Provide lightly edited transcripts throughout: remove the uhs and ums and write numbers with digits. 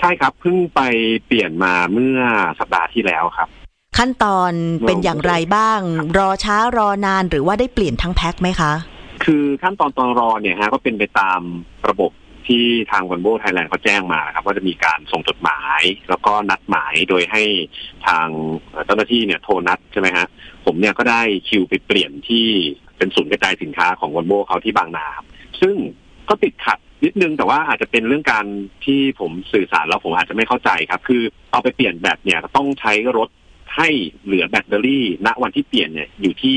ช่ครับเพิ่งไปเปลี่ยนมาเมื่อสัปดาห์ที่แล้วครับขั้นตอนเป็นอย่างไรบ้างรอช้ารอนานหรือว่าได้เปลี่ยนทั้งแพ็คไหมคะคือขั้นตอนรอเนี่ยฮะก็เป็นไปตามระบบที่ทาง Volvo Thailand เขาแจ้งมาครับว่าจะมีการส่งจดหมายแล้วก็นัดหมายโดยให้ทางเจ้าหน้าที่เนี่ยโทรนัดใช่ไหมฮะผมเนี่ยก็ได้คิวไปเปลี่ยนที่เป็นศูนย์กระจายสินค้าของ Volvo เขาที่บางนาซึ่งก็ติดขัดนิดนึงแต่ว่าอาจจะเป็นเรื่องการที่ผมสื่อสารแล้วผมอาจจะไม่เข้าใจครับคือเอาไปเปลี่ยนแบตเนี่ยต้องใช้รถให้เหลือแบตเตอรี่ณวันที่เปลี่ยนเนี่ยอยู่ที่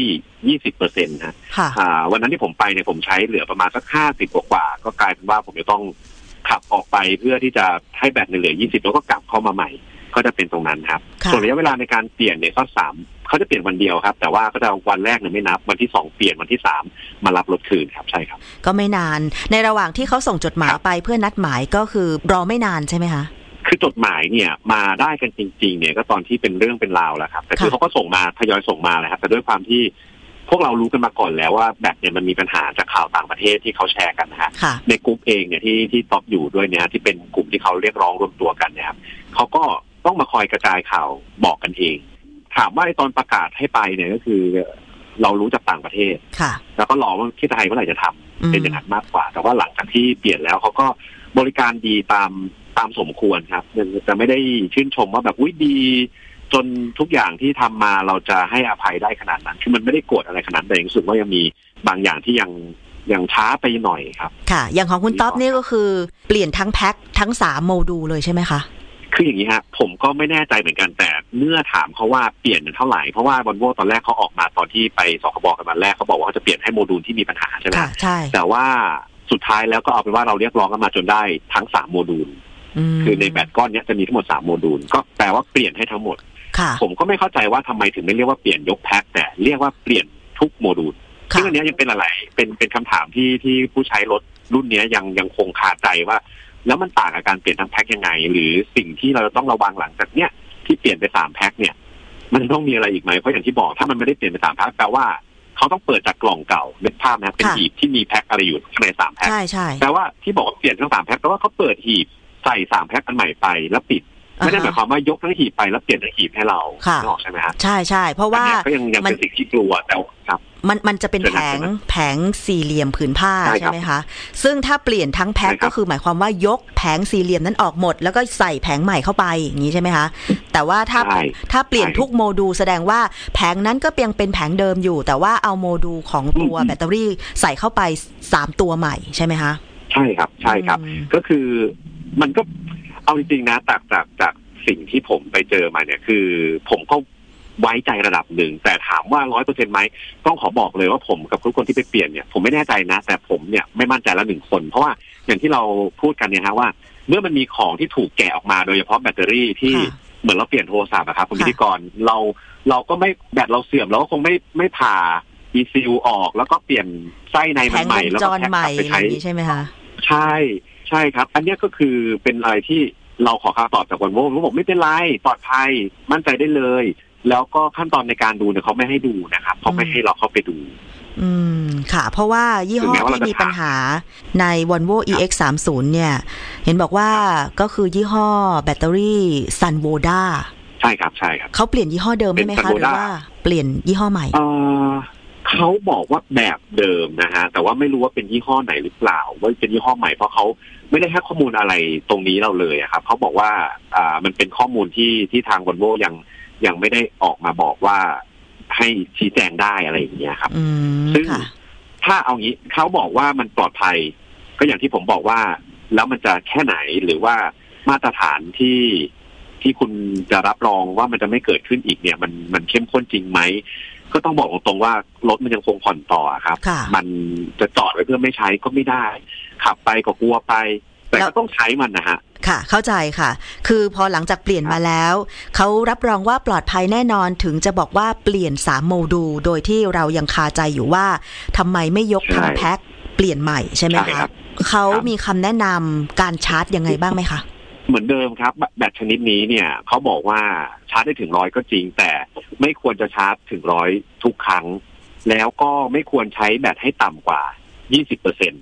20% นะวันนั้นที่ผมไปเนี่ยผมใช้เหลือประมาณสัก50กว่าก็กลายเป็นว่าผมจะต้องขับออกไปเพื่อที่จะให้แบตเหลือ20แล้วก็กลับเข้ามาใหม่ก็จะเป็นตรงนั้นครับส่วนระยะเวลาในการเปลี่ยนเนี่ยก็3เขาจะเปลี่ยนวันเดียวครับแต่ว่าก็จะวันแรกเนี่ยไม่นับวันที่2เปลี่ยนวันที่3มารับรถคืนครับใช่ครับก็ไม่นานในระหว่างที่เขาส่งจดหมายไปเพื่อนัดหมายก็คือรอไม่นานใช่ไหมคะคือจดหมายเนี่ยมาได้กันจริงๆเนี่ยก็ตอนที่เป็นเรื่องเป็นราวแล้วครับแต่คือเขาก็ส่งมาทยอยส่งมาแหละครับแต่ด้วยความที่พวกเรารู้กันมาก่อนแล้วว่าแบตเนี่ยมันมีปัญหาจากข่าวต่างประเทศที่เขาแชร์กันนะฮะในกลุ่มเองเนี่ยที่ท็อปอยู่ด้วยเนี่ยที่เป็นกลุ่มที่เขาเรียกร้องรวมตัวกันเนี่ยครับเขาก็ต้องมาคอยกระจายข่าวบอกกันเองถามว่าตอนประกาศให้ไปเนี่ยก็คือเรารู้จากต่างประเทศแล้วก็รอว่าที่ไทยเมื่อไหร่จะทำเป็นอย่างนั้นมากกว่าแต่ว่าหลังจากที่เปลี่ยนแล้วเขาก็บริการดีตามสมควรครับจะไม่ได้ชื่นชมว่าแบบอุ๊ยดีจนทุกอย่างที่ทำมาเราจะให้อภัยได้ขนาดนั้นคือมันไม่ได้โกรธอะไรขนาดนั้นแต่รู้สึกว่ายังมีบางอย่างที่ยังช้าไปหน่อยครับค่ะอย่างของคุณต๊อบนี่ก็คือเปลี่ยนทั้งแพ็คทั้ง3โมดูลเลยใช่ไหมคะคืออย่างนี้ฮะผมก็ไม่แน่ใจเหมือนกันแต่เมื่อถามเขาว่าเปลี่ยนเท่าไหร่เพราะว่า Volvo ตอนแรกเขาออกมาตอนที่ไปสคบกันวันแรกเขาบอกว่าเขาจะเปลี่ยนให้โมดูลที่มีปัญหาใช่ไหมใช่แต่ว่าสุดท้ายแล้วก็เอาเป็นว่าเราเรียกร้องกันมาจนได้ทั้ง3โมดูลคือในแบตก้อนนี้จะมีทั้งหมด3โมดูลก็แปลว่าเปลี่ยนให้ทั้งหมดผมก็ไม่เข้าใจว่าทำไมถึงไม่เรียกว่าเปลี่ยนยกแพ็คแต่เรียกว่าเปลี่ยนทุกโมดูลซึ่งอันนี้ยังเป็นอะไรเป็นคำถามที่ผู้ใช้รถรุ่นนี้ยังคงคาใจว่าแล้วมันต่างกับการเปลี่ยนทั้งแพ็คยังไงหรือสิ่งที่เราจะต้องระวังหลังจากเนี้ยที่เปลี่ยนไป3แพ็คเนี่ยมันต้องมีอะไรอีกไหมเพราะอย่างที่บอกถ้ามันไม่ได้เปลี่ยนไป3แพ็คแปลว่าเขาต้องเปิดจากกล่องเก่าเป็นภาพนะเป็นหีบที่มีแพ็คอะไรอยู่ข้างใน3แพ็คแปลว่าที่บอกว่าเปลี่ยนทั้ง3แพ็คแปลว่าเขาเปิดหีบใส่3แพ็คอันใหม่ไปแล้วปิดไม่ได้หมายความว่ายกทั้งหีบไปแล้วเปลี่ยนทั้งหีบให้เราใช่ไหมครับใช่เพราะว่าก็ยังเป็นสิ่งที่กลัวแต่ครับมันจะเป็นแผงสี่เหลี่ยมผืนผ้าใช่ไหมคะซึ่งถ้าเปลี่ยนทั้งแพ็คก็คือหมายความว่ายกแผงสี่เหลี่ยมนั้นออกหมดแล้วก็ใส่แผงใหม่เข้าไปอย่างนี้ใช่ไหมคะแต่ว่าถ้าเปลี่ยนทุกโมดูลแสดงว่าแผงนั้นก็ยังเป็นแผงเดิมอยู่แต่ว่าเอาโมดูลของตัวแบตเตอรี่ใส่เข้าไป3ตัวใหม่ใช่ไหมคะใช่ครับก็คือมันก็เอาจริงๆนะจากสิ่งที่ผมไปเจอมาเนี่ยคือผมก็ไว้ใจระดับหนึ่งแต่ถามว่า 100% ไหมต้องขอบอกเลยว่าผมกับทุกคนที่ไปเปลี่ยนเนี่ยผมไม่แน่ใจนะแต่ผมเนี่ยไม่มั่นใจละ1คนเพราะว่าอย่างที่เราพูดกันเนี่ยฮะว่าเมื่อมันมีของที่ถูกแกะออกมาโดยเฉพาะแบตเตอรี่ที่เหมือนเราเปลี่ยนโทรศัพท์อะครับคุณพิธีกรเราก็ไม่แบตเราเสื่อมเราก็คงไม่ผ่าECU ออกแล้วก็เปลี่ยนไส้ในใหม่แล้วก็แพ็คกลับไปใช่ไหมคะใช่ครับอันนี้ก็คือเป็นอะไรที่เราขอคำตอบจากVolvoเขาบอกไม่เป็นไรปลอดภัยมั่นใจได้เลยแล้วก็ขั้นตอนในการดูเนี่ยเขาไม่ให้ดูนะครับเขาไม่ให้เราเข้าไปดูค่ะเพราะว่ายี่ห้อที่มีปัญหาใน Volvo EX30 เนี่ยเห็นบอกว่าก็คือยี่ห้อแบตเตอรี่ Sunwoda ใช่ครับเขาเปลี่ยนยี่ห้อเดิมไหมคะหรือว่าเปลี่ยนยี่ห้อใหม่เขาบอกว่าแบบเดิมนะฮะแต่ว่าไม่รู้ว่าเป็นยี่ห้อไหนหรือเปล่าว่าเป็นยี่ห้อใหม่เพราะเขาไม่ได้ให้ข้อมูลอะไรตรงนี้เราเลยครับเขาบอกว่ามันเป็นข้อมูลที่ทาง Volvo ยังไม่ได้ออกมาบอกว่าให้ชี้แจงได้อะไรอย่างเงี้ยครับซึ่งถ้าเอางี้เขาบอกว่ามันปลอดภัยก็อย่างที่ผมบอกว่าแล้วมันจะแค่ไหนหรือว่ามาตรฐานที่คุณจะรับรองว่ามันจะไม่เกิดขึ้นอีกเนี่ยมันเข้มข้นจริงไหมก็ต้องบอกตรงๆว่ารถมันยังคงผ่อนต่อครับมันจะจอดไว้เพื่อไม่ใช้ก็ไม่ได้ขับไปก็กลัวไปแต่ก็ต้องใช้มันนะฮะค่ะเข้าใจค่ะคือพอหลังจากเปลี่ยนมาแล้วเขารับรองว่าปลอดภัยแน่นอนถึงจะบอกว่าเปลี่ยน3โมดูลโดยที่เรายังคาใจอยู่ว่าทำไมไม่ยกทั้งแพ็คเปลี่ยนใหม่ใช่ไหมคะเขามีคำแนะนำการชาร์จยังไงบ้างไหมคะเหมือนเดิมครับแบตชนิดนี้เนี่ยเขาบอกว่าชาร์จได้ถึง100ก็จริงแต่ไม่ควรจะชาร์จถึง100ทุกครั้งแล้วก็ไม่ควรใช้แบตให้ต่ำกว่า 20%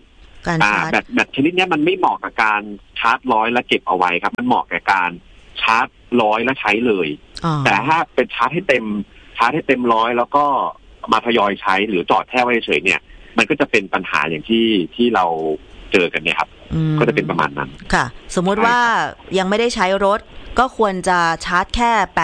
การชาร์จแบตชนิดนี้มันไม่เหมาะกับการชาร์จ100แล้วเก็บเอาไว้ครับมันเหมาะกับการชาร์จ100แล้วใช้เลยแต่ถ้าเป็นชาร์จให้เต็ม100แล้วก็มาทยอยใช้หรือจอดแค่ไว้เฉยเนี่ยมันก็จะเป็นปัญหาอย่างที่เราเจอกันเนี่ยครับก็จะเป็นประมาณนั้นค่ะสมมุติว่ายังไม่ได้ใช้รถก็ควรจะชาร์จแค่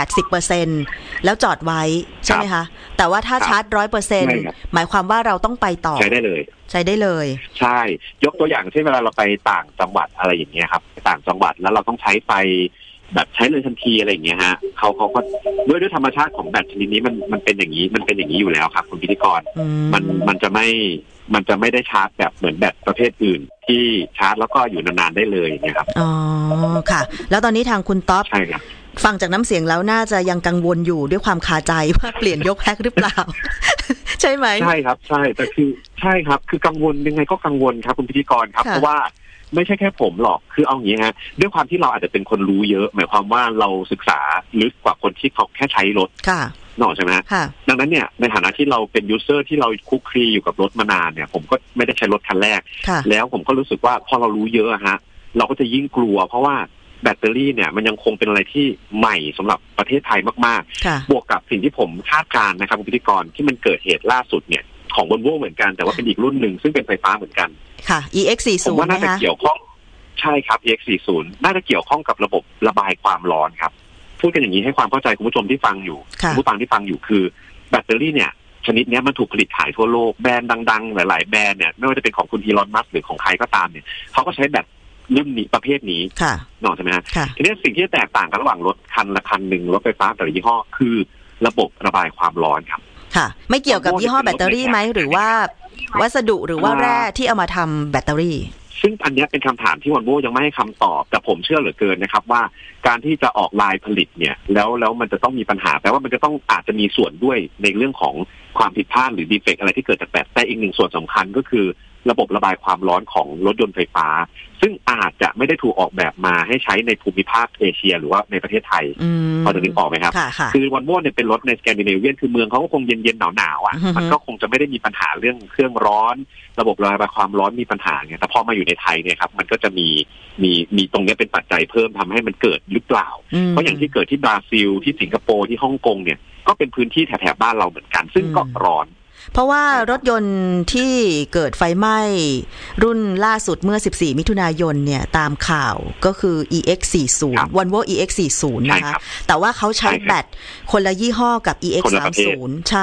80% แล้วจอดไว้ใช่ไหมคะแต่ว่าถ้าชาร์จ 100% หมายความว่าเราต้องไปต่อใช้ได้เลยใช่ยกตัวอย่างเช่นเวลาเราไปต่างจังหวัดอะไรอย่างเงี้ยครับต่างจังหวัดแล้วเราต้องใช้ไฟแบบใช้เลยทันทีอะไรอย่างเงี้ยฮะเขาก็ด้วยธรรมชาติของแบตชนิดนี้มันเป็นอย่างนี้อยู่แล้วครับคุณพิธีกรมันจะไม่ได้ชาร์จแบบเหมือนแบตประเภทอื่นที่ชาร์จแล้วก็อยู่นานๆได้เลยนะครับอ๋อค่ะแล้วตอนนี้ทางคุณต๊อบใช่ครับฟังจากน้ำเสียงแล้วน่าจะยังกังวลอยู่ด้วยความคาใจว่าเปลี่ยนยกแพ็คหรือเปล่า ใช่ไหมใช่ครับใช่แต่คือใช่ครับคือกังวลยังไงก็กังวลครับคุณพิธีกรครับเพราะว่าไม่ใช่แค่ผมหรอกคือเอาอย่างนี้ฮะด้วยความที่เราอาจจะเป็นคนรู้เยอะหมายความว่าเราศึกษาลึกกว่าคนที่เขาแค่ใช้รถนอกใช่ไหมดังนั้นเนี่ยในฐานะที่เราเป็นยูเซอร์ที่เราคุกคลีอยู่กับรถมานานเนี่ยผมก็ไม่ได้ใช้รถคันแรกแล้วผมก็รู้สึกว่าพอเรารู้เยอะฮะเราก็จะยิ่งกลัวเพราะว่าแบตเตอรี่เนี่ยมันยังคงเป็นอะไรที่ใหม่สำหรับประเทศไทยมากๆบวกกับสิ่งที่ผมคาดการณ์นะครับคุณพิธีกรที่มันเกิดเหตุล่าสุดเนี่ยของ Volvo เหมือนกันแต่ว่าเป็นอีกรุ่นหนึ่งซึ่งเป็นไฟฟ้าเหมือนกันค่ะ EX40 ผมว่าน่าจะเกี่ยวข้องใช่ครับ EX40 น่าจะเกี่ยวข้องกับระบบระบายความร้อนครับพูดกันอย่างนี้ให้ความเข้าใจคุณผู้ชมที่ฟังอยู่ผู้ฟังที่ฟังอยู่คือแบตเตอรี่เนี่ยชนิดนี้มันถูกผลิตขายทั่วโลกแบรนด์ดังๆหลายๆแบรนด์เนี่ยไม่ว่าจะเป็นของคุณอีลอนมัสก์หรือของใครก็ตามเนี่ยเขาก็ใช้แบตรุ่นนี้ประเภทนี้นอกใช่ไหมฮะทีนี้สิ่งที่แตกต่างกันระหว่างรถคันละคันหนึ่งรถไฟฟ้าแต่ละยี่ห้อคือระบบระบายความร้อนครับค่ะไม่เกี่ยวกับยี่ห้อแบตเตอรี่ไหมหรือว่าวัสดุหรือว่าแร่ที่เอามาทำแบตเตอรี่ซึ่งอันนี้เป็นคำถามที่วอลโว่ยังไม่ให้คำตอบแต่ผมเชื่อเหลือเกินนะครับว่าการที่จะออกลายผลิตเนี่ยแล้วมันจะต้องมีปัญหาแปลว่ามันจะต้องอาจจะมีส่วนด้วยในเรื่องของความผิดพลาดหรือดีเฟกต์อะไรที่เกิดจากแบตแต่อีกหนึ่งส่วนสำคัญก็คือระบบระบายความร้อนของรถยนต์ไฟฟ้าซึ่งอาจจะไม่ได้ถูกออกแบบมาให้ใช้ในภูมิภาคเอเชียหรือว่าในประเทศไทยพอจะนึกออกไหมครับคือวอลโว่เนี่ยเป็นรถในสแกนดิเนเวียนคือเมืองเขาก็คงเย็นๆหนาวๆอ่ะมันก็คงจะไม่ได้มีปัญหาเรื่องเครื่องร้อนระบบระบายความร้อนมีปัญหาไงแต่พอมาอยู่ในไทยเนี่ยครับมันก็จะมีตรงนี้เป็นปัจจัยเพิ่มทำให้มันเกิดหรือเปล่าเพราะอย่างที่เกิดที่บราซิลที่สิงคโปร์ที่ฮ่องกงเนี่ยก็เป็นพื้นที่แถบบ้านเราเหมือนกันซึ่งก็ร้อนเพราะว่ารถยนต์ที่เกิดไฟไหม้รุ่นล่าสุดเมื่อ14มิถุนายนเนี่ยตามข่าวก็คือ EX40 Volvo EX40 นะคะแต่ว่าเขาใช้แบตคนละยี่ห้อกับ EX30 ใช่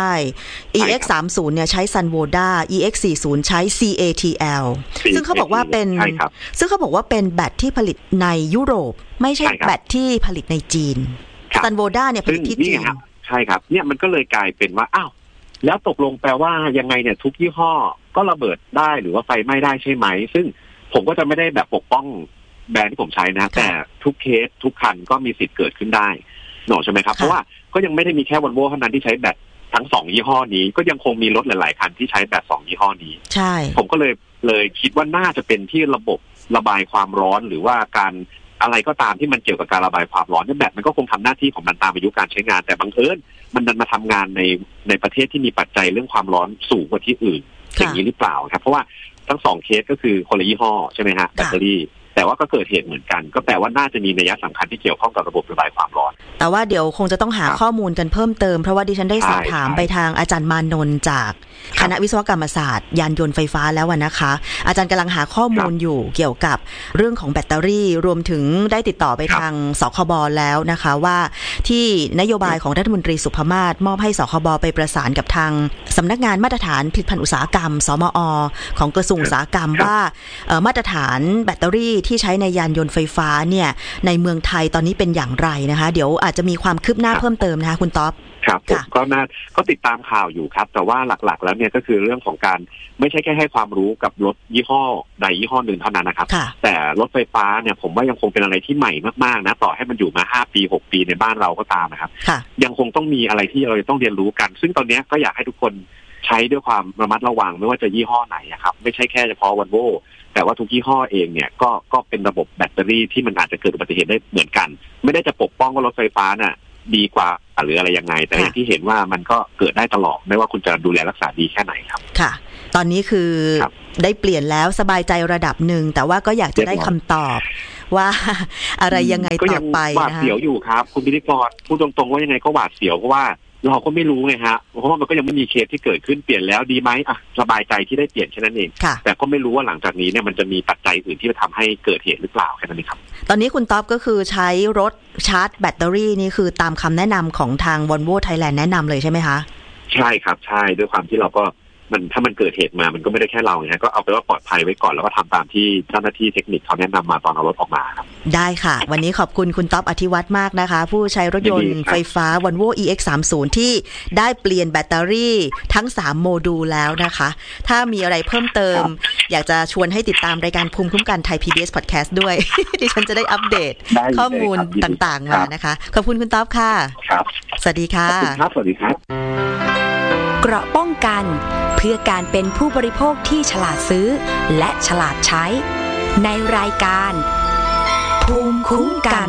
EX30 เนี่ยใช้ Sunwoda EX40 ใช้ CATL ซึ่งเขาบอกว่าเป็นแบตที่ผลิตในยุโรปไม่ใช่แบตที่ผลิตในจีน Sunwoda เนี่ยผลิตที่จีนใช่ครับเนี่ยมันก็เลยกลายเป็นว่าอ้าวแล้วตกลงแปลว่ายังไงเนี่ยทุกยี่ห้อก็ระเบิดได้หรือว่าไฟไหม้ได้ใช่ไหมซึ่งผมก็จะไม่ได้แบบปกป้องแบรนด์ที่ผมใช้นะแต่ทุกเคสทุกคันก็มีสิทธิ์เกิดขึ้นได้หนอใช่ไหมครับเพราะว่าก็ยังไม่ได้มีแค่ Volvo เท่านั้นที่ใช้แบตทั้ง2ยี่ห้อนี้ก็ยังคงมีรถหลายๆคันที่ใช้แบต2ยี่ห้อนี้ใช่ผมก็เลยคิดว่าน่าจะเป็นที่ระบบระบายความร้อนหรือว่าการอะไรก็ตามที่มันเกี่ยวกับการระบายความร้อนแบตมันก็คงทำหน้าที่ของมันตามอายุการใช้งานแต่บังเอิญมันดันมาทำงานในประเทศที่มีปัจจัยเรื่องความร้อนสูงกว่าที่อื่นอย่างนี้หรือเปล่าครับเพราะว่าทั้ง2เคสก็คือคนละยี่ห้อใช่ไหมฮะแบตเตอรี่แต่ว่าก็เกิดเหตุเหมือนกันก็แปลว่าน่าจะมีนัยสำคัญที่เกี่ยวข้องกับระบบระบายความร้อนแต่ว่าเดี๋ยวคงจะต้องหาข้อมูลกันเพิ่มเติมเพราะว่าดิฉันได้สอบถามไปทางอาจารย์มานนท์จากคณะวิศวกรรมศาสตร์ยานยนต์ไฟฟ้าแล้วนะคะอาจารย์กำลังหาข้อมูลอยู่เกี่ยวกับเรื่องของแบตเตอรี่รวมถึงได้ติดต่อไปทางสคบแล้วนะคะว่าที่นโยบายของรัฐมนตรีสุภมาศมอบให้สคบไปประสานกับทางสำนักงานมาตรฐานผลิตภัณฑ์อุตสาหกรรมสมอของกระทรวงอุตสาหกรรมว่ามาตรฐานแบตเตอรี่ที่ใช้ในยานยนต์ไฟฟ้าเนี่ยในเมืองไทยตอนนี้เป็นอย่างไรนะคะเดี๋ยวอาจจะมีความคืบหน้าเพิ่มเติมนะคะคุณต๊อบครับผมก็ติดตามข่าวอยู่ครับแต่ว่าหลักๆแล้วเนี่ยก็คือเรื่องของการไม่ใช่แค่ให้ความรู้กับรถยี่ห้อใดยี่ห้อหนึ่งเท่านั้นนะครับแต่รถไฟฟ้าเนี่ยผมว่ายังคงเป็นอะไรที่ใหม่มากๆนะต่อให้มันอยู่มา5 ปี 6 ปีในบ้านเราก็ตามนะครับยังคงต้องมีอะไรที่เราต้องเรียนรู้กันซึ่งตอนนี้ก็อยากให้ทุกคนใช้ด้วยความระมัดระวังไม่ว่าจะยี่ห้อไหนครับไม่ใช่แค่เฉพาะ Volvo แต่ว่าทุกยี่ห้อเองเนี่ยก็เป็นระบบแบตเตอรี่ที่มันอาจจะเกิดอุบัติเหตุได้เหมือนกันไม่ได้จะปกป้องว่ารถไฟฟ้าน่ะดีกว่าหรืออะไรยังไงแต่อย่างที่เห็นว่ามันก็เกิดได้ตลอดไม่ว่าคุณจะดูแลรักษาดีแค่ไหนครับค่ะตอนนี้คือได้เปลี่ยนแล้วสบายใจระดับหนึ่งแต่ว่าก็อยากจะได้คำตอบว่าอะไรยังไงต่อไปนะคะหวาดเสียวอยู่ครับคุณพิธีกรพูดตรงๆว่ายังไงก็หวาดเสียวเพราะว่าเราก็ไม่รู้ไงฮะเพราะว่ามันก็ยังไม่มีเคสที่เกิดขึ้นเปลี่ยนแล้วดีไหมอ่ะสบายใจที่ได้เปลี่ยนแค่นั้นเองแต่ก็ไม่รู้ว่าหลังจากนี้เนี่ยมันจะมีปัจจัยอื่นที่จะทำให้เกิดเหตุหรือเปล่าแค่นั้นเองครับตอนนี้คุณต๊อบก็คือใช้รถชาร์จแบตเตอรี่นี่คือตามคำแนะนำของทาง Volvo Thailand แนะนำเลยใช่ไหมคะใช่ครับใช่ด้วยความที่เราก็ถ้ามันเกิดเหตุมามันก็ไม่ได้แค่เราไงก็เอาไปว่าปลอดภัยไว้ก่อนแล้วก็ทำตามที่เจ้าหน้าที่เทคนิคเขาแนะนำมาตอนเอารถออกมาครับได้ค่ะวันนี้ขอบคุณคุณต๊อบอธิวัฒน์มากนะคะผู้ใช้รถยนต์ไฟฟ้า Volvo EX30 ที่ได้เปลี่ยนแบตเตอรี่ทั้ง3โมดูลแล้วนะคะถ้ามีอะไรเพิ่มเติมอยากจะชวนให้ติดตามรายการภูมิคุ้มกันไทย PBS Podcast ด้วย ดิฉันจะได้อัปเดตข้อมูลต่างๆมานะคะขอบคุณคุณต๊อบค่ะครับสวัสดีค่ะสวัสดีครับเกราะป้องกันเพื่อการเป็นผู้บริโภคที่ฉลาดซื้อและฉลาดใช้ในรายการภูมิคุ้มกัน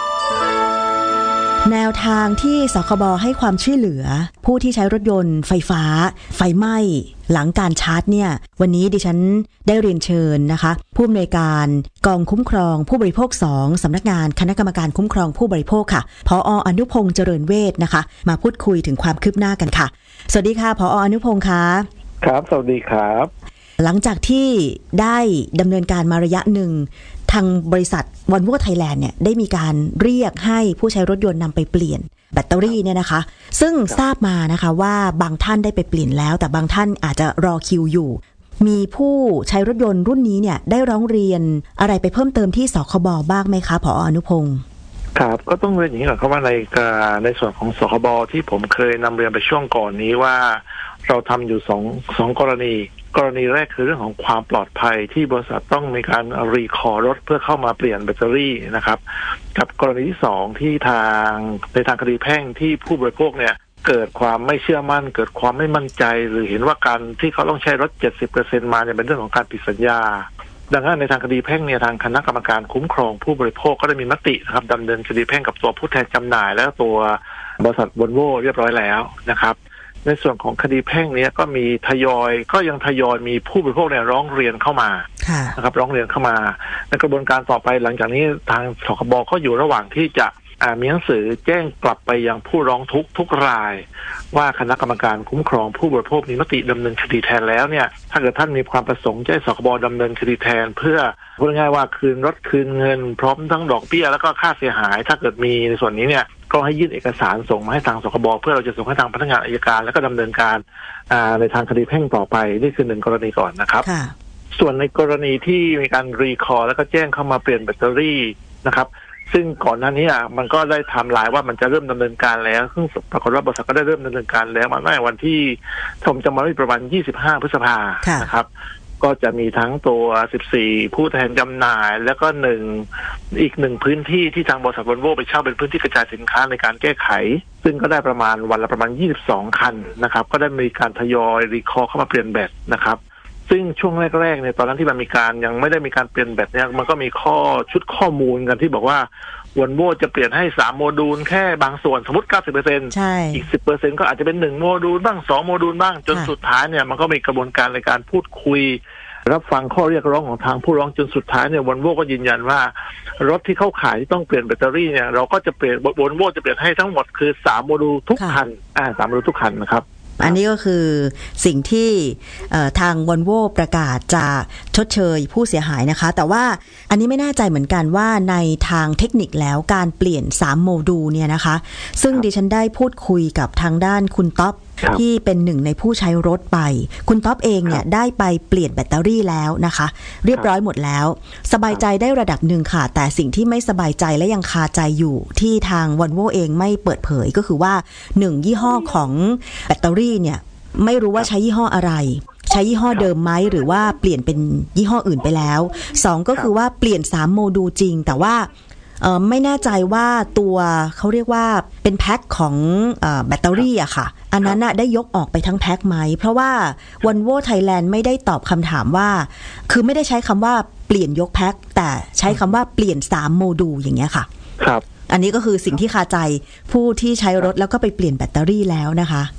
แนวทางที่สคบให้ความช่วยเหลือผู้ที่ใช้รถยนต์ไฟฟ้าไฟไหม้หลังการชาร์จเนี่ยวันนี้ดิฉันได้เรียนเชิญนะคะผู้อำนวยการกองคุ้มครองผู้บริโภค2สำนักงานคณะกรรมการคุ้มครองผู้บริโภคค่ะผอ.อนุพงษ์เจริญเวชนะคะมาพูดคุยถึงความคืบหน้ากันค่ะสวัสดีค่ะผอ.อนุพงษ์ค่ะครับสวัสดีครับหลังจากที่ได้ดำเนินการมาระยะหนึ่งทางบริษัท Volvo Thailand เนี่ยได้มีการเรียกให้ผู้ใช้รถยนต์นำไปเปลี่ยนแบตเตอรี่เนี่ยนะคะซึ่งทราบมานะคะว่าบางท่านได้ไปเปลี่ยนแล้วแต่บางท่านอาจจะรอคิวอยู่มีผู้ใช้รถยนต์รุ่นนี้เนี่ยได้ร้องเรียนอะไรไปเพิ่มเติมที่สคบบ้างไหมคะผอ.อนุพงษ์ครับก็ต้องเรียนอย่างนี้ก่อนครับว่าในส่วนของสคบที่ผมเคยนำเรียนไปช่วงก่อนนี้ว่าเราทำอยู่สองกรณีแรกคือเรื่องของความปลอดภัยที่บริษัทต้องมีการรีคอร์รถเพื่อเข้ามาเปลี่ยนแบตเตอรี่นะครับกับกรณีที่2ที่ในทางคดีแพ่งที่ผู้บริโภคเนี่ยเกิดความไม่เชื่อมั่นเกิดความไม่มั่นใจหรือเห็นว่าการที่เขาต้องใช้รถ 70% มาเนี่ยเป็นเรื่องของการผิดสัญญาดังนั้นในทางคดีแพ่งเนี่ยทางคณะกรรมการคุ้มครองผู้บริโภคก็ได้มีมตินะครับดำเนินคดีแพ่งกับตัวผู้แทนจำหน่ายและตัวบริษัท Volvo เรียบร้อยแล้วนะครับในส่วนของคดีแพ่งนี้ก็มียังทยอยมีผู้บริโภคเนี่ยร้องเรียนเข้ามานะครับร้องเรียนเข้ามาในกระบวนการต่อไปหลังจากนี้ทางสคบก็อยู่ระหว่างที่จะมีหนังสือแจ้งกลับไปยังผู้ร้องทุกรายว่าคณะกรรมการคุ้มครองผู้บริโภคมีมติดำเนินคดีแทนแล้วเนี่ยถ้าเกิดท่านมีความประสงค์จะให้สคบดำเนินคดีแทนเพื่อพูดง่ายๆว่าคืนรถคืนเงินพร้อมทั้งดอกเบี้ยแล้วก็ค่าเสียหายถ้าเกิดมีในส่วนนี้เนี่ยก็ให้ยื่นเอกสารส่งมาให้ทางสคบเพื่อเราจะส่งให้ทางพนักงานอัยการแล้วก็ดำเนินการในทางคดีแพ่งต่อไปนี่คือ1กรณีก่อนนะครับส่วนในกรณีที่มีการรีคอร์แล้วก็แจ้งเข้ามาเปลี่ยนแบตเตอรี่นะครับซึ่งก่อนหน้านี้มันก็ได้ไทม์ไลน์ว่ามันจะเริ่มดำเนินการแล้วซึ่งปรากฏว่าบริษัทก็ได้เริ่มดำเนินการแล้วมาในวันที่ผมจำไม่ได้ประมาณ25พฤษภาคมนะครับก็จะมีทั้งตัว14ผู้แทนจำหน่ายแล้วก็อีก1พื้นที่ที่ทางบริษัท Volvo ไปเช่าเป็นพื้นที่กระจายสินค้าในการแก้ไขซึ่งก็ได้ประมาณวันละประมาณ22คันนะครับก็ได้มีการทยอยรีคอร์เข้ามาเปลี่ยนแบตนะครับซึ่งช่วงแรกๆเนี่ยตอนนั้นที่มันมีการยังไม่ได้มีการเปลี่ยนแบตเนี่ยมันก็มีชุดข้อมูลกันที่บอกว่า Volvo จะเปลี่ยนให้3โมดูลแค่บางส่วนสมมติ 90% ใช่อีก 10% ก็อาจจะเป็น1โมดูลบ้าง2โมดูลบ้างจนสุดท้ายเนี่ยมันก็มีกระบวนการในการพูดคุยรับฟังข้อเรียกร้องของทางผู้ร้องจนสุดท้ายเนี่ย Volvo ก็ยืนยันว่ารถที่เข้าขายที่ต้องเปลี่ยนแบตเตอรี่เนี่ยเราก็จะเปลี่ยน Volvo จะเปลี่ยนให้ทั้งหมดคือ3โมดูลทุกคัน3โมดูลทุกคันนะครับอันนี้ก็คือสิ่งที่ทาง Volvo ประกาศจะชดเชยผู้เสียหายนะคะแต่ว่าอันนี้ไม่แน่ใจเหมือนกันว่าในทางเทคนิคแล้วการเปลี่ยน3โมดูลเนี่ยนะคะซึ่งดิฉันได้พูดคุยกับทางด้านคุณต๊อบที่เป็นหนึ่งในผู้ใช้รถไปคุณต๊อบเองเนี่ยได้ไปเปลี่ยนแบตเตอรี่แล้วนะคะเรียบร้อยหมดแล้วสบายใจได้ระดับหนึ่งค่ะแต่สิ่งที่ไม่สบายใจและยังคาใจอยู่ที่ทาง Volvo เองไม่เปิดเผยก็คือว่า1ยี่ห้อของแบตเตอรี่เนี่ยไม่รู้ว่าใช้ยี่ห้ออะไรใช้ยี่ห้อเดิมไหมหรือว่าเปลี่ยนเป็นยี่ห้ออื่นไปแล้ว2ก็คือว่าเปลี่ยน3โมดูลจริงแต่ว่าไม่แน่ใจว่าตัวเขาเรียกว่าเป็นแพ็คของแบตเตอรี่อะค่ะอันนั้นน่ะได้ยกออกไปทั้งแพ็คไหมเพราะว่า Volvo Thailand ไม่ได้ตอบคำถามว่าคือไม่ได้ใช้คำว่าเปลี่ยนยกแพ็คแต่ใช้คำว่าเปลี่ยน3โมดูลอย่างเงี้ยค่ะครับอันนี้ก็คือสิ่งที่คาใจผู้ที่ใช้รถแล้วก็ไปเปลี่ยนแบตเตอรี่แล้วนะคะ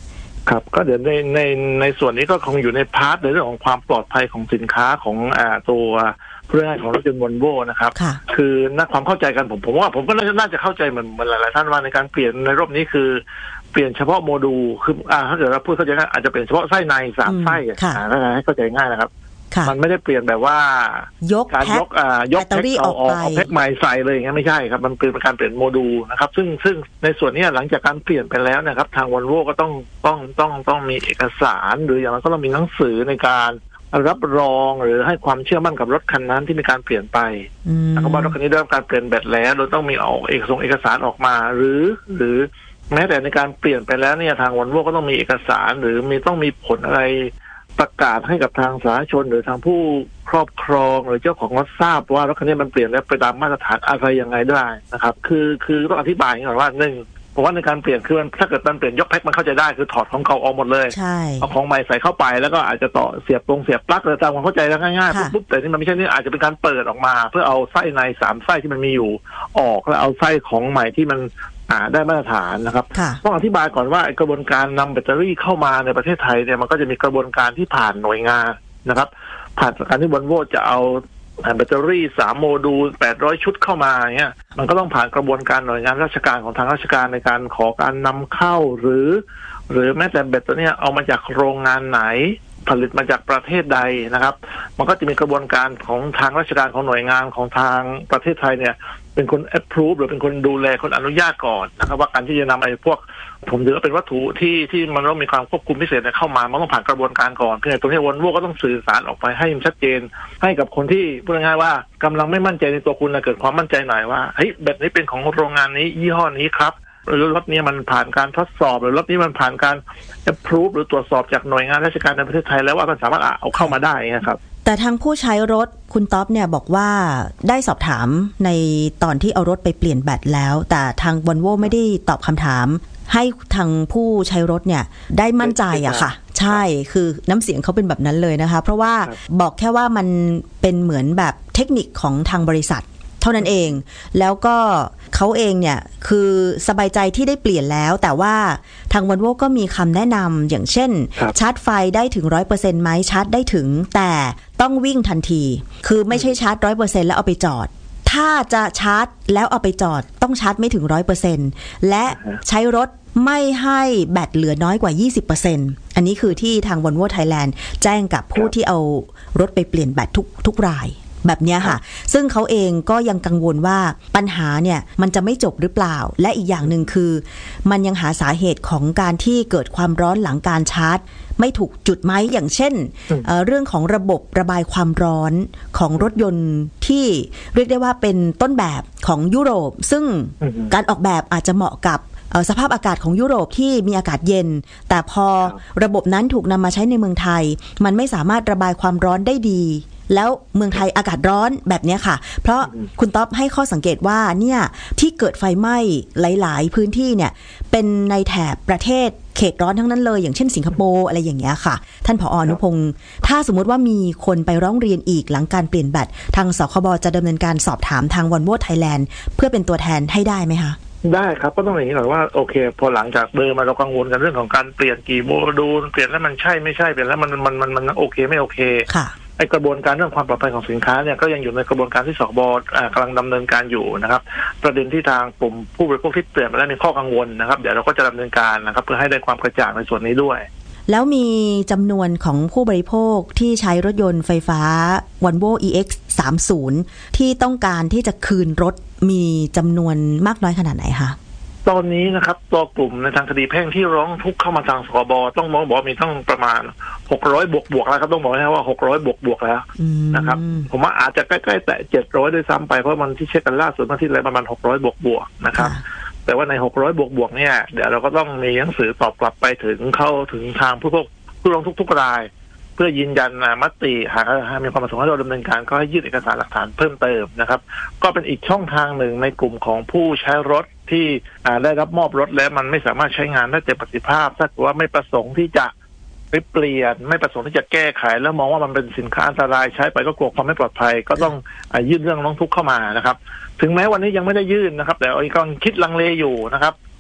ครับก็เดี๋ยวในส่วนนี้ก็คงอยู่ในพาร์ทในเรื่องของความปลอดภัยของสินค้าของตัวเพื่อให้ของรถยนต์วอลโว่นะครับคือนักความเข้าใจกันผมว่าผมก็น่าจะเข้าใจเหมือนหลายๆท่านว่าในการเปลี่ยนในรอบนี้คือเปลี่ยนเฉพาะโมดูลคือถ้าเกิดเราพูดเข้าใจง่ายอาจจะเป็นเฉพาะไส้ใน3ไส้ให้เข้าใจง่ายนะครับมันไม่ได้เปลี่ยนแบบว่ายกแพ็คเอาแพ็คใหม่ใส่เลยอย่างเงี้ยไม่ใช่ครับมันเป็นการเปลี่ยนโมดูลนะครับซึ่งในส่วนนี้หลังจากการเปลี่ยนไปแล้วนะครับทางวอลโว่ก็ต้องมีเอกสารหรืออย่างนั้นก็ต้องมีหนังสือในการรับรองหรือให้ความเชื่อมั่นกับรถคันนั้นที่มีการเปลี่ยนไปนะครับว่ารถคันนี้ได้รับการเปลี่ยนแบตแล้วเราต้องมีออกเอกสารออกมาหรือแม้แต่ในการเปลี่ยนไปแล้วเนี่ยทางวอลโว่ก็ต้องมีเอกสารหรือต้องมีผลอะไรประกาศให้กับทางสาธารณชนหรือทางผู้ครอบครองหรือเจ้าของรถทราบว่ารถคันนี้มันเปลี่ยนแล้วไปตามมาตรฐานอะไรยังไงได้นะครับคือต้องอธิบายก่อนว่าผมว่าในการเปลี่ยนคือถ้าเกิดมันเปลี่ยนยกแพ็คมันเข้าใจได้คือถอดของเก่าออกหมดเลยเอาของใหม่ใส่เข้าไปแล้วก็อาจจะต่อเสียบปลั๊กอะไรตามความเข้าใจแล้วง่ายๆปุ๊บแต่นี่มันไม่ใช่นี่อาจจะเป็นการเปิดออกมาเพื่อเอาไส้ใน3ไส้ที่มันมีอยู่ออกแล้วเอาไส้ของใหม่ที่มันได้มาตรฐานนะครับต้องอธิบายก่อนว่ากระบวนการนำแบตเตอรี่เข้ามาในประเทศไทยเนี่ยมันก็จะมีกระบวนการที่ผ่านหน่วยงานนะครับผ่านการที่วอลโว่จะเอาแบตเตอรี่3โมดูล800ชุดเข้ามาเนี่ยมันก็ต้องผ่านกระบวนการหน่วยงานราชการของทางราชการในการขอการนำเข้าหรือแม้แต่แบตเตอรี่เอามาจากโรงงานไหนผลิตมาจากประเทศใดนะครับมันก็จะมีกระบวนการของทางราชการของหน่วยงานของทางประเทศไทยเนี่ยเป็นคน approve หรือเป็นคนดูแลคนอนุญาตก่อนนะครับว่าการที่จะนำไอ้พวกผมถือว่าเป็นวัตถุที่มันต้องมีความควบคุมพิเศษเข้ามามันต้องผ่านกระบวนการก่อนคือตรงนี้วอลโว่ก็ต้องสื่อสารออกไปให้มันชัดเจนให้กับคนที่พูดง่ายๆว่ากำลังไม่มั่นใจในตัวคุณเกิดความมั่นใจหน่อยว่าเฮ้ยแบบนี้เป็นของโรงงานนี้ยี่ห้อนี้ครับหรือรถนี้มันผ่านการทดสอบหรือรถนี้มันผ่านการ approve หรือตรวจสอบจากหน่วยงานราชการในประเทศไทยแล้วว่ามันสามารถเอาเข้ามาได้นะครับแต่ทางผู้ใช้รถคุณต๊อบเนี่ยบอกว่าได้สอบถามในตอนที่เอารถไปเปลี่ยนแบตแล้วแต่ทางวอลโว่ไม่ได้ตอบคำถามให้ทางผู้ใช้รถเนี่ยได้มั่นใจอะค่ะใช่คือน้ำเสียงเขาเป็นแบบนั้นเลยนะคะเพราะว่าบอกแค่ว่ามันเป็นเหมือนแบบเทคนิคของทางบริษัทเท่านั้นเองแล้วก็เขาเองเนี่ยคือสบายใจที่ได้เปลี่ยนแล้วแต่ว่าทางวอลโว่ก็มีคำแนะนำอย่างเช่นชาร์จไฟได้ถึง 100% ไหมชาร์จได้ถึงแต่ต้องวิ่งทันทีคือไม่ใช่ชาร์จ 100% แล้วเอาไปจอดถ้าจะชาร์จแล้วเอาไปจอดต้องชาร์จไม่ถึง 100% และใช้รถไม่ให้แบตเหลือน้อยกว่า 20% อันนี้คือที่ทาง Volvo Thailand แจ้งกับผู้ที่เอารถไปเปลี่ยนแบตทุกรายแบบนี้ค่ะซึ่งเขาเองก็ยังกังวลว่าปัญหาเนี่ยมันจะไม่จบหรือเปล่าและอีกอย่างหนึ่งคือมันยังหาสาเหตุของการที่เกิดความร้อนหลังการชาร์จไม่ถูกจุดไหมอย่างเช่นเรื่องของระบบระบายความร้อนของรถยนต์ที่เรียกได้ว่าเป็นต้นแบบของยุโรปซึ่งการออกแบบอาจจะเหมาะกับสภาพอากาศของยุโรปที่มีอากาศเย็นแต่พอระบบนั้นถูกนำมาใช้ในเมืองไทยมันไม่สามารถระบายความร้อนได้ดีแล้วเมืองไทยอากาศร้อนแบบนี้ค่ะเพราะคุณต๊อบให้ข้อสังเกตว่าเนี่ยที่เกิดไฟไหม้หลายๆพื้นที่เนี่ยเป็นในแถบประเทศเขตร้อนทั้งนั้นเลยอย่างเช่นสิงคโปร์อะไรอย่างเงี้ยค่ะท่านผอ.อนุพงศ์ถ้าสมมติว่ามีคนไปร้องเรียนอีกหลังการเปลี่ยนแบตทางสคบ.จะดำเนินการสอบถามทาง Volvo Thailand เพื่อเป็นตัวแทนให้ได้ไหมคะได้ครับก็ต้องอย่างนี้ก่อนว่าโอเคพอหลังจากเดิมมาเรากังวลกันเรื่องของการเปลี่ยนกี่โมดูลเปลี่ยนแล้วมันใช่ไม่ใช่เปลี่ยนแล้วมันโอเคไม่โอเคค่ะไอกระบวนการเรื่องความปลอดภัยของสินค้าเนี่ยก็ยังอยู่ในกระบวนการที่สคบ.กำลังดำเนินการอยู่นะครับประเด็นที่ทางกลุ่มผู้บริโภคที่เปลี่ยนมาแล้วมีข้อกังวลนะครับเดี๋ยวเราก็จะดำเนินการนะครับเพื่อให้ได้ความกระจ่างในส่วนนี้ด้วยแล้วมีจำนวนของผู้บริโภคที่ใช้รถยนต์ไฟฟ้า Volvo EX30 ที่ต้องการที่จะคืนรถมีจำนวนมากน้อยขนาดไหนคะตอนนี้นะครับตัวกลุ่มในทางคดีแพ่งที่ร้องทุกข์เข้ามาทางสคบ.ต้องบอกมีตั้งประมาณ600บวกแล้วครับต้องบอกนะว่า600บวกแล้วนะครับผมว่าอาจจะใกล้ๆแต่700ด้วยซ้ำไปเพราะมันที่เช็คกันล่าสุดมาที่อะไรประมาณ600บวกนะครับแต่ว่าใน600บวกเนี่ยเดี๋ยวเราก็ต้องมีหนังสือตอบกลับไปเข้าถึงทางผู้ร้องทุกรายเพื่อยืนยันมติหากมีความประสงค์ให้เราดำเนินการก็ให้ยื่นเอกสารหลักฐานเพิ่มเติมนะครับก็เป็นอีกช่องทางหนึ่งในกลุ่มของผู้ใช้รถที่ได้รับมอบรถแล้วมันไม่สามารถใช้งานได้เต็มประสิทธิภาพถ้าเกิดว่าไม่ประสงค์ที่จะไปเปลี่ยนไม่ประสงค์ที่จะแก้ไขแล้วมองว่ามันเป็นสินค้าอันตรายใช้ไปก็กลัวความไม่ปลอดภัยก็ต้องยื่นเรื่องร้องทุกข์เข้ามานะครับถึงแม้วันนี้ยังไม่ได้ยื่นนะครับแต่กำลังคิดลังเลอยู่นะครับ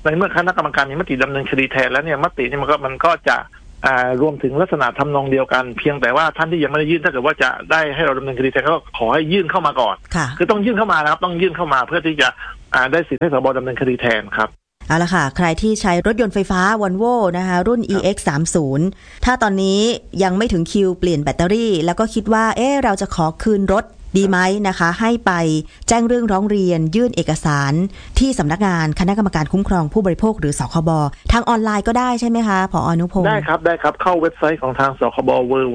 ในเมื่อคณะกรรมการมีมติดำเนินคดีแทนแล้วเนี่ยมตินี่มันก็จะรวมถึงลักษณะทำนองเดียวกันเพียงแต่ว่าท่านที่ยังไม่ได้ยื่นถ้าเกิดว่าจะได้ให้เราดำเนินคดีแทนก็ขอให้ยื่นเข้ามาก่อนคือต้องยื่นเข้ามานะครับต้องยื่นเข้ามาเพื่อที่จะได้สิทธิ์ให้สบดำเนินคดีแทนครับเอาละค่ะใครที่ใช้รถยนต์ไฟฟ้า Volvo นะคะรุ่น EX30 ถ้าตอนนี้ยังไม่ถึงคิวเปลี่ยนแบตเตอรี่แล้วก็คิดว่าเราจะขอคืนรถดีไหมนะคะให้ไปแจ้งเรื่องร้องเรียนยื่นเอกสารที่สำนักงานคณะกรรมการคุ้มครองผู้บริโภคหรือสคบทางออนไลน์ก็ได้ใช่ไหมคะผอ.อนุพงศ์ได้ครับเข้าเว็บไซต์ของทางสคบ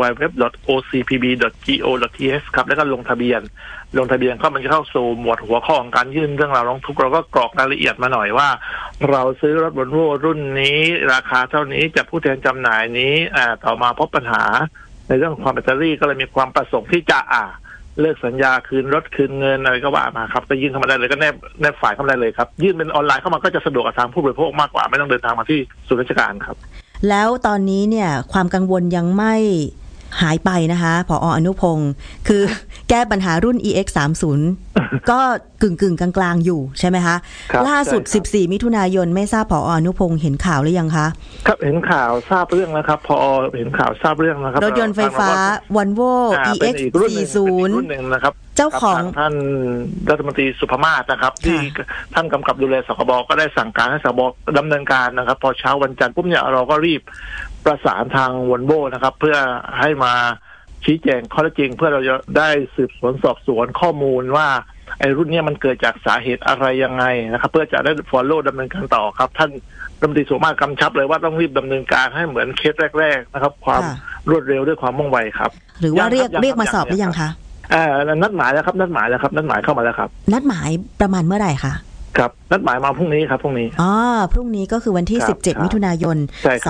www.ocpb.go.th ครับแล้วก็ลงทะเบียนก็มันจะเข้าสู่หมวดหัวข้อของการยื่นเรื่องราวร้องทุกข์เราก็กรอกรายละเอียดมาหน่อยว่าเราซื้อรถVolvoรุ่นนี้ราคาเท่านี้จากผู้แทนจำหน่ายนี้ต่อมาพบปัญหาในเรื่องความแบตเตอรี่ก็เลยมีความประสงค์ที่จะเลิกสัญญาคืนรถคืนเงินอะไรก็ว่ามาครับก็ยื่นเข้ามาได้เลยก็แนบฝ่ายเข้ามาได้เลยครับยื่นเป็นออนไลน์เข้ามาก็จะสะดวกกับทางผู้บริโภคมากกว่าไม่ต้องเดินทางมาที่ศูนย์ราชการครับแล้วตอนนี้เนี่ยความกังวลยังไม่หายไปนะคะผอ.อนุพงศ์คือแก้ปัญหารุ่น EX30 ก็กึ่งกลางๆอยู่ใช่ไหมคะล่าสุด14มิถุนายนไม่ทราบผอ.อนุพงศ์เห็นข่าวหรือยังคะครับเห็นข่าวทราบเรื่องแล้วครับผอ.เห็นข่าวทราบเรื่องนะครับรถยนต์ไฟฟ้า Volvo EX40 รุ่นหนึ่งนะครับเจ้าของท่านรัฐมนตรีสุภมาศนะครับที่ท่านกำกับดูแลสคบก็ได้สั่งการให้สคบดำเนินการนะครับพอเช้าวันจันทร์ปุ๊บเนี่ยเราก็รีบประสานทางVolvoนะครับเพื่อให้มาชี้แจงข้อเท็จจริงเพื่อเราจะได้สืบสวนสอบสวนข้อมูลว่าไอ้รุ่นนี้มันเกิดจากสาเหตุอะไรยังไงนะครับเพื่อจะได้ follow ดำเนินการต่อครับท่านรัฐมนตรีสุภมาศกำชับเลยว่าต้องรีบดำเนินการให้เหมือนเคสแรกๆนะครับความรวดเร็วด้วยความว่องไวครับหรือว่าเรียกมาสอบหรือยังคะนัดหมายแล้วครับนัดหมายเข้ามาแล้วครับนัดหมายประมาณเมื่อไหร่คะครับนัดหมายมาพรุ่งนี้ครับพรุ่งนี้พรุ่งนี้ก็คือวันที่17มิถุนายน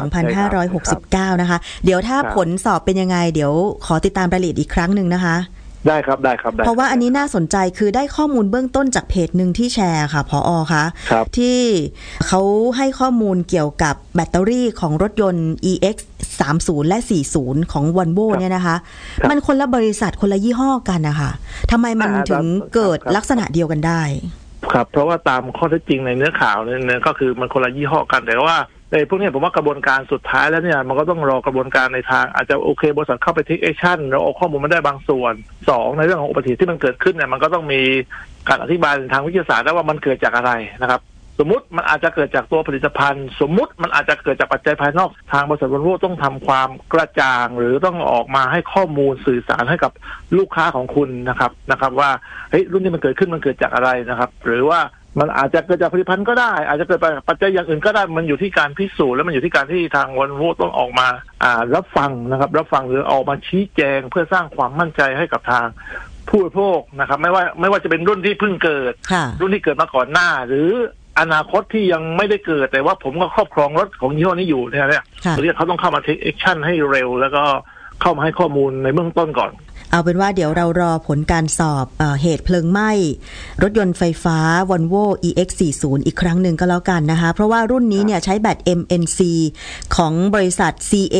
2569นะคะเดี๋ยวถ้าผลสอบเป็นยังไงเดี๋ยวขอติดตามรายละเอียดอีกครั้งนึงนะคะได้ครับเพราะว่าอันนี้น่าสนใจคือได้ข้อมูลเบื้องต้นจากเพจหนึ่งที่แชร์ค่ะผอ.คะที่เขาให้ข้อมูลเกี่ยวกับแบตเตอรี่ของรถยนต์ EX30 และ40ของ Volvo เนี่ยนะคะมันคนละบริษัทคนละยี่ห้อกันนะคะทำไมมันถึงเกิดลักษณะเดียวกันได้ครับเพราะว่าตามข้อเท็จจริงในเนื้อข่าวเนี่ยก็คือมันคนละยี่ห้อกันแต่ว่าในพวกนี้ผมว่ากระบวนการสุดท้ายแล้วเนี่ยมันก็ต้องรอกระบวนการในทางอาจจะโอเคบริษัทเข้าไป take action เราเอาข้อมูลมาได้บางส่วน2ในเรื่องของอุบัติเหตุที่มันเกิดขึ้นเนี่ยมันก็ต้องมีการอธิบายทางวิทยาศาสตร์ได้ว่ามันเกิดจากอะไรนะครับสมมุติมันอาจจะเกิดจากตัวผลิตภัณฑ์สมมุติมันอาจจะเกิดจากปัจจัยภายนอกทางบริษัทVolvoต้องทำความกระจ่างหรือต้องออกมาให้ข้อมูลสื่อสารให้กับลูกค้าของคุณนะครับว่าเฮ้ยรุ่นนี้มันเกิดขึ้นมันเกิดจากอะไรนะครับหรือว่ามันอาจจะเกิดจากผลิตภัณฑ์ก็ได้อาจจะเกิดจากปัจจัยอย่างอื่นก็ได้มันอยู่ที่การพิสูจน์แล้วมันอยู่ที่การที่ทางVolvoต้องออกมารับฟังหรือออกมาชี้แจงเพื่อสร้างความมั่นใจให้กับทางผู้บริโภคนะครับไม่ว่าจะเป็นรุ่นที่เพิ่งเกิดรุ่นที่เกิดมาก่อนหน้าหรืออนาคตที่ยังไม่ได้เกิดแต่ว่าผมก็ครอบครองรถของยี่ห้อนี้อยู่เนี่ยเขาต้องเข้ามา take action ให้เร็วแล้วก็เข้ามาให้ข้อมูลในเบื้องต้นก่อนเอาเป็นว่าเดี๋ยวเรารอผลการสอบเหตุเพลิงไหม้รถยนต์ไฟฟ้า Volvo EX40 อีกครั้งหนึ่งก็แล้วกันนะคะเพราะว่ารุ่นนี้เนี่ยใช้แบต MNC ของบริษัท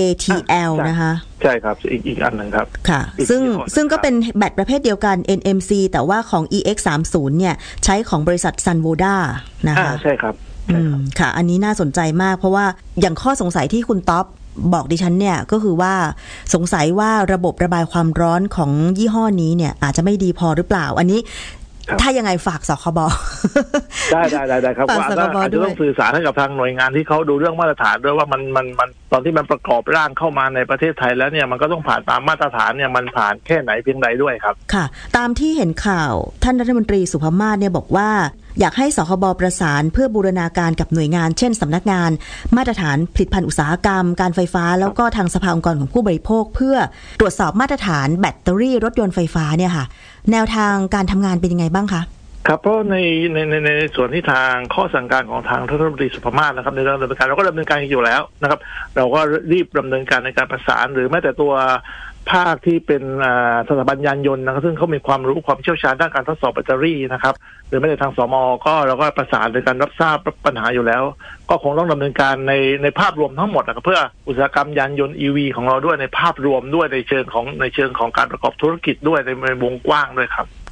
CATL นะคะใช่ครับอีกอันนึงครับค่ะซึ่งก็เป็นแบตประเภทเดียวกัน NMC แต่ว่าของ EX30 เนี่ยใช้ของบริษัท Sunwoda นะคะใช่ครับค่ะอันนี้น่าสนใจมากเพราะว่าอย่างข้อสงสัยที่คุณต๊อบบอกดิฉันเนี่ยก็คือว่าสงสัยว่าระบบระบายความร้อนของยี่ห้อนี้เนี่ยอาจจะไม่ดีพอหรือเปล่าอันนี้ถ้ายังไงฝากสคบได้ครับว่าอาจจะต้องสื่อสารให้กับทางหน่วยงานที่เขาดูเรื่องมาตรฐานด้วยว่ามันตอนที่มันประกอบร่างเข้ามาในประเทศไทยแล้วเนี่ยมันก็ต้องผ่านตามมาตรฐานเนี่ยมันผ่านแค่ไหนเพียงใดด้วยครับค่ะตามที่เห็นข่าวท่านรัฐมนตรีสุภมาศเนี่ยบอกว่าอยากให้สคบประสานเพื่อบูรณาการกับหน่วยงานเช่นสำนักงานมาตรฐานผลิตภัณฑ์อุตสาหกรรมการไฟฟ้าแล้วก็ทางสภาองค์กรของผู้บริโภคเพื่อตรวจสอบมาตรฐานแบตเตอรี่รถยนต์ไฟฟ้าเนี่ยค่ะแนวทางการทำงานเป็นยังไงบ้างคะครับเพราะในส่วนที่ทางข้อสั่งการของทางรัฐมนตรีสุภมาศนะครับในเรื่องดำเนินการเราก็ดำเนินการอยู่แล้วนะครับเราก็รีบดำเนินการในการประสานหรือแม้แต่ตัวภาคที่เป็นสถาบันยานยนต์นะครับซึ่งเขามีความรู้ความเชี่ยวชาญด้านการทดสอบแบตเตอรี่นะครับหรือแม้แต่ทางสม.ก็เราก็ประสานในการรับทราบปัญหาอยู่แล้วก็คงต้องดำเนินการในภาพรวมทั้งหมดนะครับเพื่ออุตสาหกรรมยานยนต์ EV ของเราด้วยในภาพรวมด้วยในเชิงของการประกอบธุรกิจด้วยในวงกว้างด้วยครับ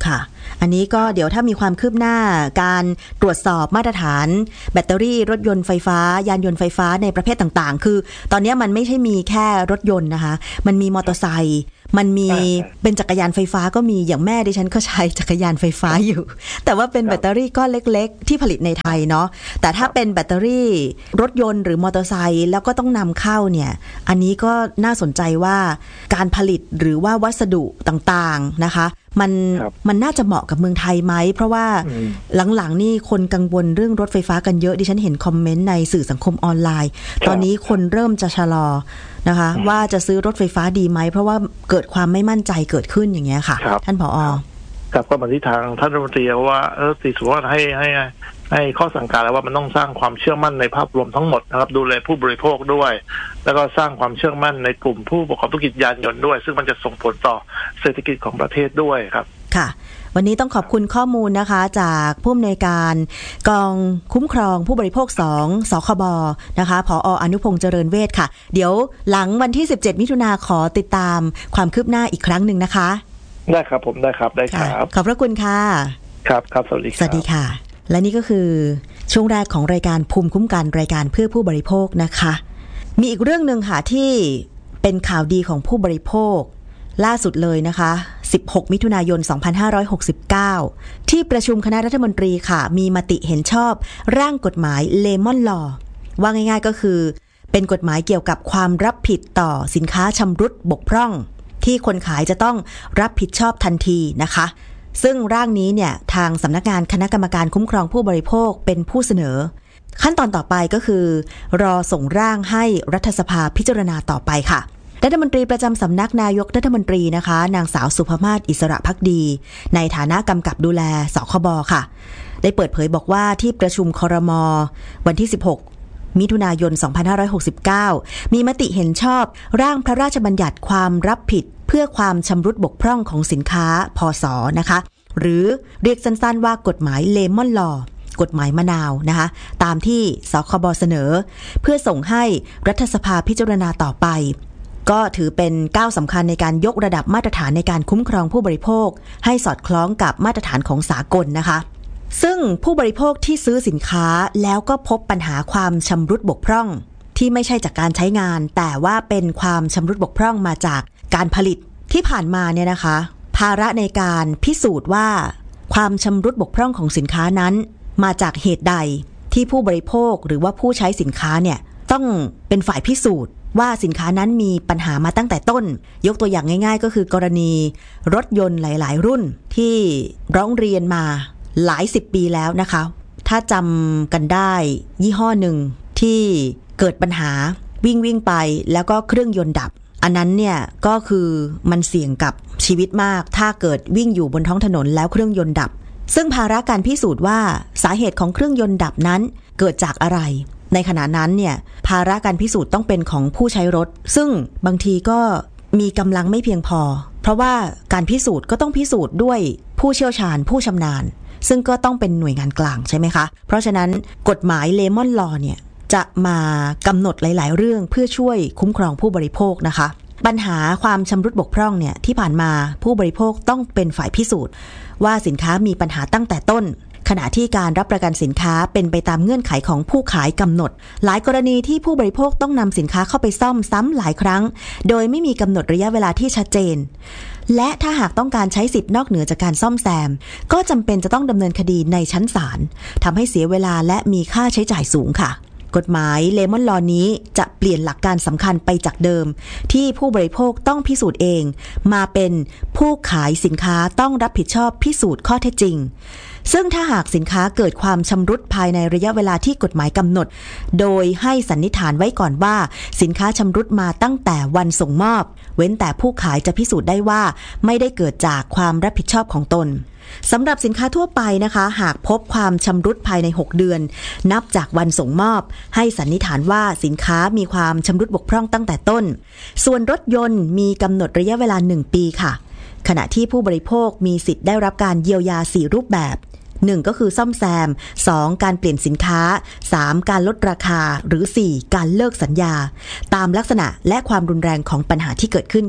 ค่ะอันนี้ก็เดี๋ยวถ้ามีความคืบหน้าการตรวจสอบมาตรฐานแบตเตอรี่รถยนต์ไฟฟ้ายานยนต์ไฟฟ้าในประเภทต่างๆคือตอนนี้มันไม่ใช่มีแค่รถยนต์นะคะมันมีมอเตอร์ไซค์มันมีเป็นจักรยานไฟฟ้าก็มีอย่างแม่ดิฉันก็ใช้จักรยานไฟฟ้าอยู่แต่ว่าเป็นแบตเตอรี่ก้อนเล็กๆที่ผลิตในไทยเนาะแต่ถ้าเป็นแบตเตอรี่รถยนต์หรือมอเตอร์ไซค์แล้วก็ต้องนำเข้าเนี่ยอันนี้ก็น่าสนใจว่าการผลิตหรือว่าวัสดุต่างๆนะคะมันน่าจะเหมาะกับเมืองไทยไหมเพราะว่าหลังๆนี่คนกังวลเรื่องรถไฟฟ้ากันเยอะดิฉันเห็นคอมเมนต์ในสื่อสังคมออนไลน์ตอนนี้คนเริ่มจะชะลอนะคะว่าจะซื้อรถไฟฟ้าดีไหมเพราะว่าเกิดความไม่มั่นใจเกิดขึ้นอย่างเงี้ยค่ะท่านผอ. ครับก็มาที่ทางท่านรัฐมนตรีว่าติดสุว่าให้ข้อสั่งการแล้วว่ามันต้องสร้างความเชื่อมั่นในภาพรวมทั้งหมดนะครับดูแลผู้บริโภคด้วยแล้วก็สร้างความเชื่อมั่นในกลุ่มผู้ประกอบธุรกิจยานยนต์ด้วยซึ่งมันจะส่งผลต่อเศรษฐกิจของประเทศด้วยครับค่ะวันนี้ต้องขอบคุณข้อมูลนะคะจากผู้อำนวยการกองคุ้มครองผู้บริโภค2 สคบนะคะผอ.อนุพงษ์เจริญเวชค่ะเดี๋ยวหลังวันที่17มิถุนายนขอติดตามความคืบหน้าอีกครั้งหนึ่งนะคะได้ครับผมได้ครับขอบพระคุณค่ะครับสวัสดีค่ะและนี่ก็คือช่วงแรกของรายการภูมิคุ้มกันรายการเพื่อผู้บริโภคนะคะมีอีกเรื่องนึงค่ะที่เป็นข่าวดีของผู้บริโภคล่าสุดเลยนะคะ16มิถุนายน2569ที่ประชุมคณะรัฐมนตรีค่ะมีมติเห็นชอบร่างกฎหมายเลมอนลอว์ว่าง่ายๆก็คือเป็นกฎหมายเกี่ยวกับความรับผิดต่อสินค้าชำรุดบกพร่องที่คนขายจะต้องรับผิดชอบทันทีนะคะซึ่งร่างนี้เนี่ยทางสำนักงานคณะกรรมการคุ้มครองผู้บริโภคเป็นผู้เสนอขั้นตอนต่อไปก็คือรอส่งร่างให้รัฐสภาพิจารณาต่อไปค่ะรัฐมนตรีประจำสำนักนายกรัฐมนตรีนะคะนางสาวสุภมาศอิสระภักดีในฐานะกำกับดูแลสคบค่ะได้เปิดเผยบอกว่าที่ประชุมครม.วันที่16มิถุนายน2569มีมติเห็นชอบร่างพระราชบัญญัติความรับผิดเพื่อความชำรุดบกพร่องของสินค้าพศ.นะคะหรือเรียกสั้นๆว่ากฎหมายเลมอนลอว์กฎหมายมะนาวนะคะตามที่สคบ.เสนอเพื่อส่งให้รัฐสภาพิจารณาต่อไปก็ถือเป็นก้าวสำคัญในการยกระดับมาตรฐานในการคุ้มครองผู้บริโภคให้สอดคล้องกับมาตรฐานของสากลนะคะซึ่งผู้บริโภคที่ซื้อสินค้าแล้วก็พบปัญหาความชำรุดบกพร่องที่ไม่ใช่จากการใช้งานแต่ว่าเป็นความชำรุดบกพร่องมาจากการผลิตที่ผ่านมาเนี่ยนะคะภาระในการพิสูจน์ว่าความชำรุดบกพร่องของสินค้านั้นมาจากเหตุใดที่ผู้บริโภคหรือว่าผู้ใช้สินค้าเนี่ยต้องเป็นฝ่ายพิสูจน์ว่าสินค้านั้นมีปัญหามาตั้งแต่ต้นยกตัวอย่างง่ายๆก็คือกรณีรถยนต์หลายๆรุ่นที่ร้องเรียนมาหลาย10ปีแล้วนะคะถ้าจำกันได้ยี่ห้อหนึ่งที่เกิดปัญหาวิ่งไปแล้วก็เครื่องยนต์ดับอันนั้นเนี่ยก็คือมันเสี่ยงกับชีวิตมากถ้าเกิดวิ่งอยู่บนท้องถนนแล้วเครื่องยนต์ดับซึ่งภาระการพิสูจน์ว่าสาเหตุของเครื่องยนต์ดับนั้นเกิดจากอะไรในขณะนั้นเนี่ยภาระการพิสูจน์ต้องเป็นของผู้ใช้รถซึ่งบางทีก็มีกำลังไม่เพียงพอเพราะว่าการพิสูจน์ก็ต้องพิสูจน์ด้วยผู้เชี่ยวชาญผู้ชำนาญซึ่งก็ต้องเป็นหน่วยงานกลางใช่ไหมคะเพราะฉะนั้นกฎหมายเลมอนลอว์เนี่ยจะมากำหนดหลายๆเรื่องเพื่อช่วยคุ้มครองผู้บริโภคนะคะปัญหาความชำรุดบกพร่องเนี่ยที่ผ่านมาผู้บริโภคต้องเป็นฝ่ายพิสูจน์ว่าสินค้ามีปัญหาตั้งแต่ต้นขณะที่การรับประกันสินค้าเป็นไปตามเงื่อนไขของผู้ขายกำหนดหลายกรณีที่ผู้บริโภคต้องนำสินค้าเข้าไปซ่อมซ้ำหลายครั้งโดยไม่มีกำหนดระยะเวลาที่ชัดเจนและถ้าหากต้องการใช้สิทธิ์นอกเหนือจากการซ่อมแซมก็จำเป็นจะต้องดำเนินคดีในชั้นศาลทำให้เสียเวลาและมีค่าใช้จ่ายสูงค่ะกฎหมายเลมอนลอว์นี้จะเปลี่ยนหลักการสำคัญไปจากเดิมที่ผู้บริโภคต้องพิสูจน์เองมาเป็นผู้ขายสินค้าต้องรับผิดชอบพิสูจน์ข้อเท็จจริงซึ่งถ้าหากสินค้าเกิดความชำรุดภายในระยะเวลาที่กฎหมายกำหนดโดยให้สันนิษฐานไว้ก่อนว่าสินค้าชำรุดมาตั้งแต่วันส่งมอบเว้นแต่ผู้ขายจะพิสูจน์ได้ว่าไม่ได้เกิดจากความรับผิดชอบของตนสำหรับสินค้าทั่วไปนะคะหากพบความชำรุดภายใน6เดือนนับจากวันส่งมอบให้สันนิษฐานว่าสินค้ามีความชำรุดบกพร่องตั้งแต่ต้นส่วนรถยนต์มีกำหนดระยะเวลา1ปีค่ะขณะที่ผู้บริโภคมีสิทธิ์ได้รับการเยียวยา4รูปแบบ1ก็คือซ่อมแซม2การเปลี่ยนสินค้า3การลดราคาหรือ4การเลิกสัญญาตามลักษณะและความรุนแรงของปัญหาที่เกิดขึ้นค่ะ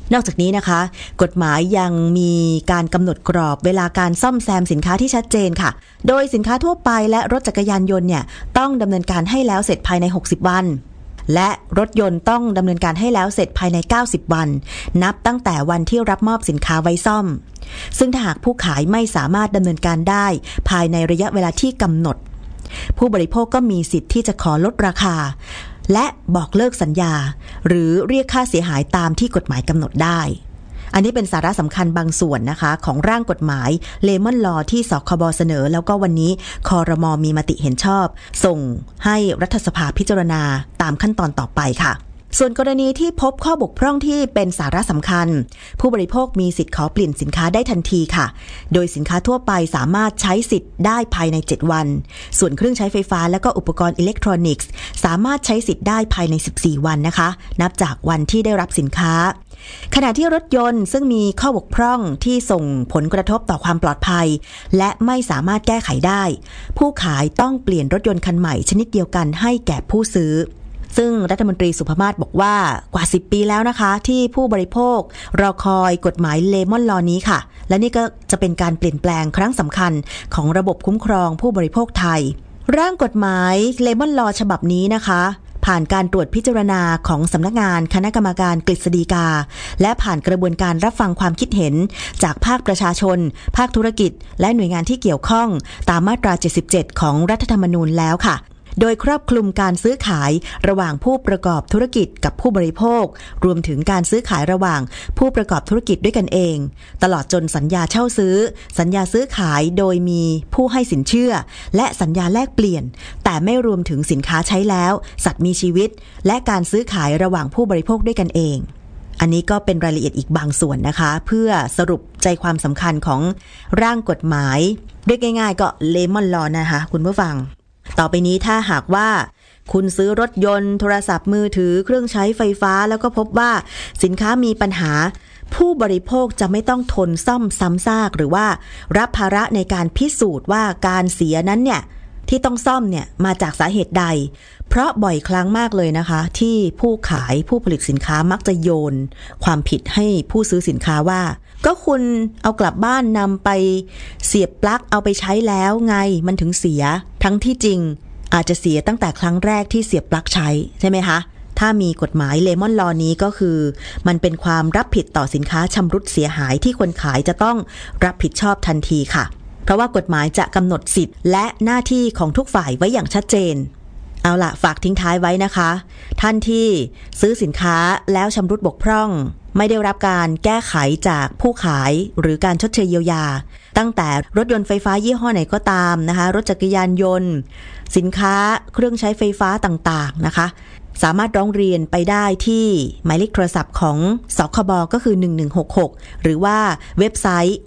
นอกจากนี้นะคะกฎหมายยังมีการกำหนดกรอบเวลาการซ่อมแซมสินค้าที่ชัดเจนค่ะโดยสินค้าทั่วไปและรถจักรยานยนต์เนี่ยต้องดำเนินการให้แล้วเสร็จภายใน60วันและรถยนต์ต้องดำเนินการให้แล้วเสร็จภายใน90วันนับตั้งแต่วันที่รับมอบสินค้าไว้ซ่อมซึ่งถ้าหากผู้ขายไม่สามารถดำเนินการได้ภายในระยะเวลาที่กำหนดผู้บริโภคก็มีสิทธิ์ที่จะขอลดราคาและบอกเลิกสัญญาหรือเรียกค่าเสียหายตามที่กฎหมายกำหนดได้อันนี้เป็นสาระสำคัญบางส่วนนะคะของร่างกฎหมายเลมอนลอที่สคบเสนอแล้วก็วันนี้ครม.มีมติเห็นชอบส่งให้รัฐสภาพิจารณาตามขั้นตอนต่อไปค่ะส่วนกรณีที่พบข้อบกพร่องที่เป็นสาระสำคัญผู้บริโภคมีสิทธิ์ขอเปลี่ยนสินค้าได้ทันทีค่ะโดยสินค้าทั่วไปสามารถใช้สิทธิ์ได้ภายใน7วันส่วนเครื่องใช้ไฟฟ้าและก็อุปกรณ์อิเล็กทรอนิกส์สามารถใช้สิทธิ์ได้ภายใน14วันนะคะนับจากวันที่ได้รับสินค้าขณะที่รถยนต์ซึ่งมีข้อบกพร่องที่ส่งผลกระทบต่อความปลอดภัยและไม่สามารถแก้ไขได้ผู้ขายต้องเปลี่ยนรถยนต์คันใหม่ชนิดเดียวกันให้แก่ผู้ซื้อซึ่งรัฐมนตรีสุภมาศบอกว่ากว่า10ปีแล้วนะคะที่ผู้บริโภครอคอยกฎหมายเลมอนลอนี้ค่ะและนี่ก็จะเป็นการเปลี่ยนแปลงครั้งสำคัญของระบบคุ้มครองผู้บริโภคไทยร่างกฎหมายเลมอนลอฉบับนี้นะคะผ่านการตรวจพิจารณาของสำนักงานคณะกรรมการกฤษฎีกาและผ่านกระบวนการรับฟังความคิดเห็นจากภาคประชาชนภาคธุรกิจและหน่วยงานที่เกี่ยวข้องตามมาตรา77ของรัฐธรรมนูญแล้วค่ะโดยครอบคลุมการซื้อขายระหว่างผู้ประกอบธุรกิจกับผู้บริโภครวมถึงการซื้อขายระหว่างผู้ประกอบธุรกิจด้วยกันเองตลอดจนสัญญาเช่าซื้อสัญญาซื้อขายโดยมีผู้ให้สินเชื่อและสัญญาแลกเปลี่ยนแต่ไม่รวมถึงสินค้าใช้แล้วสัตว์มีชีวิตและการซื้อขายระหว่างผู้บริโภคด้วยกันเองอันนี้ก็เป็นรายละเอียดอีกบางส่วนนะคะเพื่อสรุปใจความสำคัญของร่างกฎหมายเรียกง่ายๆก็เลมอนลอนะคะคุณผู้ฟังต่อไปนี้ถ้าหากว่าคุณซื้อรถยนต์โทรศัพท์มือถือเครื่องใช้ไฟฟ้าแล้วก็พบว่าสินค้ามีปัญหาผู้บริโภคจะไม่ต้องทนซ่อมซ้ำซากหรือว่ารับภาระในการพิสูจน์ว่าการเสียนั้นเนี่ยที่ต้องซ่อมเนี่ยมาจากสาเหตุใดเพราะบ่อยครั้งมากเลยนะคะที่ผู้ขายผู้ผลิตสินค้ามักจะโยนความผิดให้ผู้ซื้อสินค้าว่าก็คุณเอากลับบ้านนำไปเสียบปลั๊กเอาไปใช้แล้วไงมันถึงเสียทั้งที่จริงอาจจะเสียตั้งแต่ครั้งแรกที่เสียบปลั๊กใช้ใช่ไหมคะถ้ามีกฎหมายเลมอนลอนี้ก็คือมันเป็นความรับผิดต่อสินค้าชำรุดเสียหายที่คนขายจะต้องรับผิดชอบทันทีค่ะเพราะว่ากฎหมายจะกำหนดสิทธิ์และหน้าที่ของทุกฝ่ายไว้อย่างชัดเจนเอาล่ะฝากทิ้งท้ายไว้นะคะท่านที่ซื้อสินค้าแล้วชำรุดบกพร่องไม่ได้รับการแก้ไขจากผู้ขายหรือการชดเชยเยียวยาตั้งแต่รถยนต์ไฟฟ้ายี่ห้อไหนก็ตามนะคะรถจักรยานยนต์สินค้าเครื่องใช้ไฟฟ้าต่างๆนะคะสามารถร้องเรียนไปได้ที่หมายเลขโทรศัพท์ของสคบก็คือ1166หรือว่าเว็บไซต์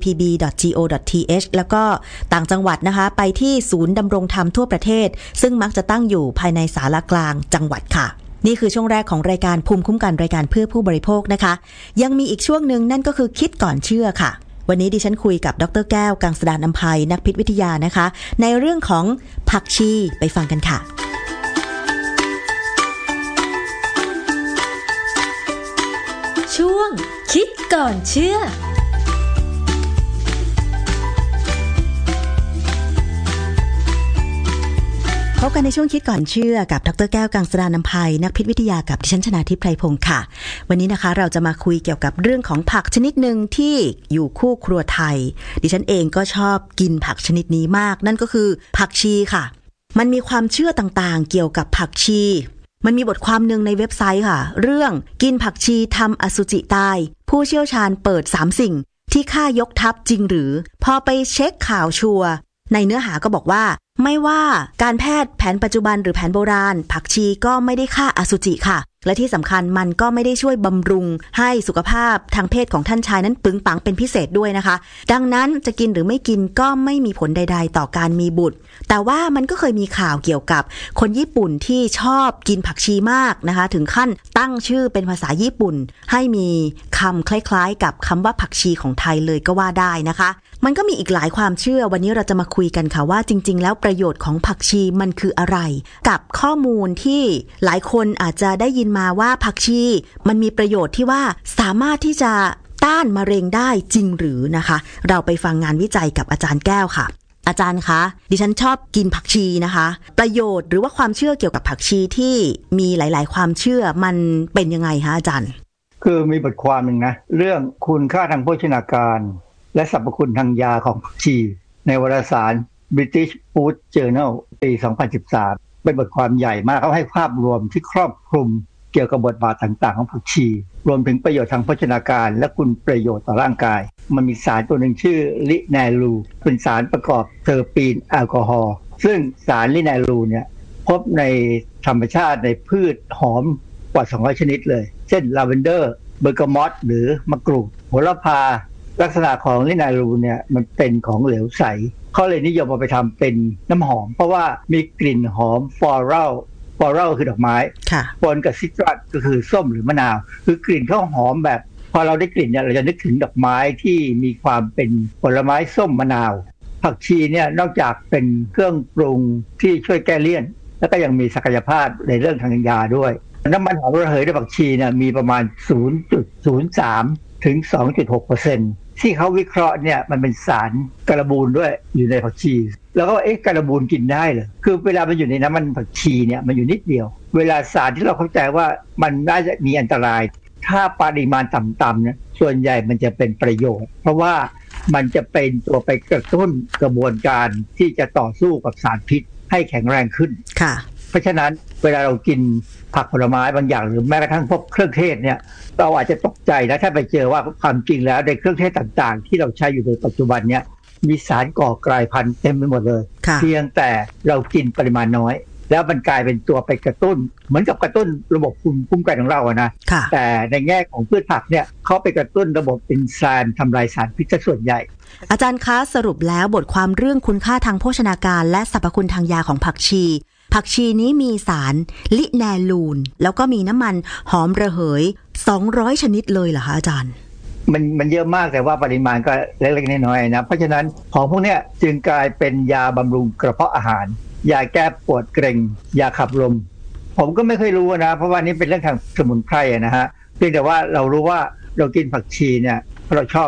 ocpb.go.th แล้วก็ต่างจังหวัดนะคะไปที่ศูนย์ดำรงธรรมทั่วประเทศซึ่งมักจะตั้งอยู่ภายในศาลากลางจังหวัดค่ะนี่คือช่วงแรกของรายการภูมิคุ้มกันรายการเพื่อผู้บริโภคนะคะยังมีอีกช่วงนึงนั่นก็คือคิดก่อนเชื่อค่ะวันนี้ดิฉันคุยกับดร.แก้วกังสดาลอำไพนักพิษวิทยานะคะในเรื่องของผักชีไปฟังกันค่ะช่วงคิดก่อนเชื่อพบกันในช่วงคิดก่อนเชื่อกับดร.แก้วกังสดาลอำไพนักพิษวิทยากับดิฉันชนาทิพย์ไพรพงศ์ค่ะวันนี้นะคะเราจะมาคุยเกี่ยวกับเรื่องของผักชนิดหนึ่งที่อยู่คู่ครัวไทยดิฉันเองก็ชอบกินผักชนิดนี้มากนั่นก็คือผักชีค่ะมันมีความเชื่อต่างๆเกี่ยวกับผักชีมันมีบทความหนึ่งในเว็บไซต์ค่ะเรื่องกินผักชีทำอสุจิตายผู้เชี่ยวชาญเปิด3สิ่งที่ฆ่ายกทัพจริงหรือพอไปเช็คข่าวชัวร์ในเนื้อหาก็บอกว่าไม่ว่าการแพทย์แผนปัจจุบันหรือแผนโบราณผักชีก็ไม่ได้ฆ่าอสุจิค่ะและที่สำคัญมันก็ไม่ได้ช่วยบำรุงให้สุขภาพทางเพศของท่านชายนั้นปึงปังเป็นพิเศษด้วยนะคะดังนั้นจะกินหรือไม่กินก็ไม่มีผลใดๆต่อการมีบุตรแต่ว่ามันก็เคยมีข่าวเกี่ยวกับคนญี่ปุ่นที่ชอบกินผักชีมากนะคะถึงขั้นตั้งชื่อเป็นภาษาญี่ปุ่นให้มีคำคล้ายๆกับคำว่าผักชีของไทยเลยก็ว่าได้นะคะมันก็มีอีกหลายความเชื่อวันนี้เราจะมาคุยกันค่ะว่าจริงๆแล้วประโยชน์ของผักชีมันคืออะไรกับข้อมูลที่หลายคนอาจจะได้ยินมาว่าผักชีมันมีประโยชน์ที่ว่าสามารถที่จะต้านมะเร็งได้จริงหรือนะคะเราไปฟังงานวิจัยกับอาจารย์แก้วค่ะอาจารย์คะดิฉันชอบกินผักชีนะคะประโยชน์หรือว่าความเชื่อเกี่ยวกับผักชีที่มีหลายๆความเชื่อมันเป็นยังไงคะอาจารย์คือมีบทความหนึ่งนะเรื่องคุณค่าทางโภชนาการและสรรพคุณทางยาของผักชีในวารสาร British Food Journal ปี 2013 เป็นบทความใหญ่มากเขาให้ภาพรวมที่ครอบคลุมเกี่ยวกับบทบาทต่างๆของผักชีรวมถึงประโยชน์ทางโภชนาการและคุณประโยชน์ต่อร่างกายมันมีสารตัวหนึ่งชื่อลิแนลูเป็นสารประกอบเทอร์ปีนแอลกอฮอล์ซึ่งสารลิแนลูเนี่ยพบในธรรมชาติในพืชหอมกว่า200ชนิดเลยเช่นลาเวนเดอร์เบอร์กามอตหรือมะกรูดโหระพาลักษณะของลิแนลูเนี่ยมันเป็นของเหลวใสเขาเลยนิยมเอาไปทำเป็นน้ำหอมเพราะว่ามีกลิ่นหอมฟลอรัลคือดอกไม้ปนกับซิตรัสก็คือส้มหรือมะนาวคือกลิ่นเขาหอมแบบพอเราได้กลิ่นเนี่ยเราจะนึกถึงดอกไม้ที่มีความเป็นผลไม้ส้มมะนาวผักชีเนี่ยนอกจากเป็นเครื่องปรุงที่ช่วยแก้เลี่ยนแล้วก็ยังมีศักยภาพในเรื่องทางยาด้วยน้ำมันหอมระเหยในผักชีเนี่ยมีประมาณ 0.03 ถึง 2.6% ที่เขาวิเคราะห์เนี่ยมันเป็นสารการบูนด้วยอยู่ในผักชีแล้วก็การบูนกินได้เหรอคือเวลามันอยู่ในน้ำมันผักชีเนี่ยมันอยู่นิดเดียวเวลาสารที่เราเข้าใจว่ามันน่าจะมีอันตรายถ้าปริมาณต่ำๆเนี่ยส่วนใหญ่มันจะเป็นประโยชน์เพราะว่ามันจะเป็นตัวไปกระตุ้นกระบวนการที่จะต่อสู้กับสารพิษให้แข็งแรงขึ้นค่ะเพราะฉะนั้นเวลาเรากินผักผลไม้บางอย่างหรือแม้กระทั่งพวกเครื่องเทศเนี่ยเราอาจจะตกใจนะถ้าไปเจอว่าความจริงแล้วในเครื่องเทศต่างๆที่เราใช้อยู่ในปัจจุบันเนี่ยมีสารก่อกลายพันธุ์เต็มไปหมดเลยเพียงแต่เรากินปริมาณน้อยแล้วมันกลายเป็นตัวไปกระตุ้นเหมือนกับกระตุ้นระบบภูมิคุ้มกันของเราอะนะแต่ในแง่ของพืชผักเนี่ยเขาไปกระตุ้นระบบเอนไซม์ทำลายสารพิษส่วนใหญ่อาจารย์คะสรุปแล้วบทความเรื่องคุณค่าทางโภชนาการและสรรพคุณทางยาของผักชีนี้มีสารลิแนลูนแล้วก็มีน้ำมันหอมระเหย200ชนิดเลยเหรอคะอาจารย์มันเยอะมากแต่ว่าปริมาณก็เล็กๆน้อยๆนะเพราะฉะนั้นของพวกนี้จึงกลายเป็นยาบำรุงกระเพาะอาหารยาแก้ปวดเกร็งยาขับลมผมก็ไม่เคยรู้นะเพราะว่านี่เป็นเรื่องทางสมุนไพรนะฮะเพียงแต่ว่าเรารู้ว่าเรากินผักชีเนี่ยเราชอบ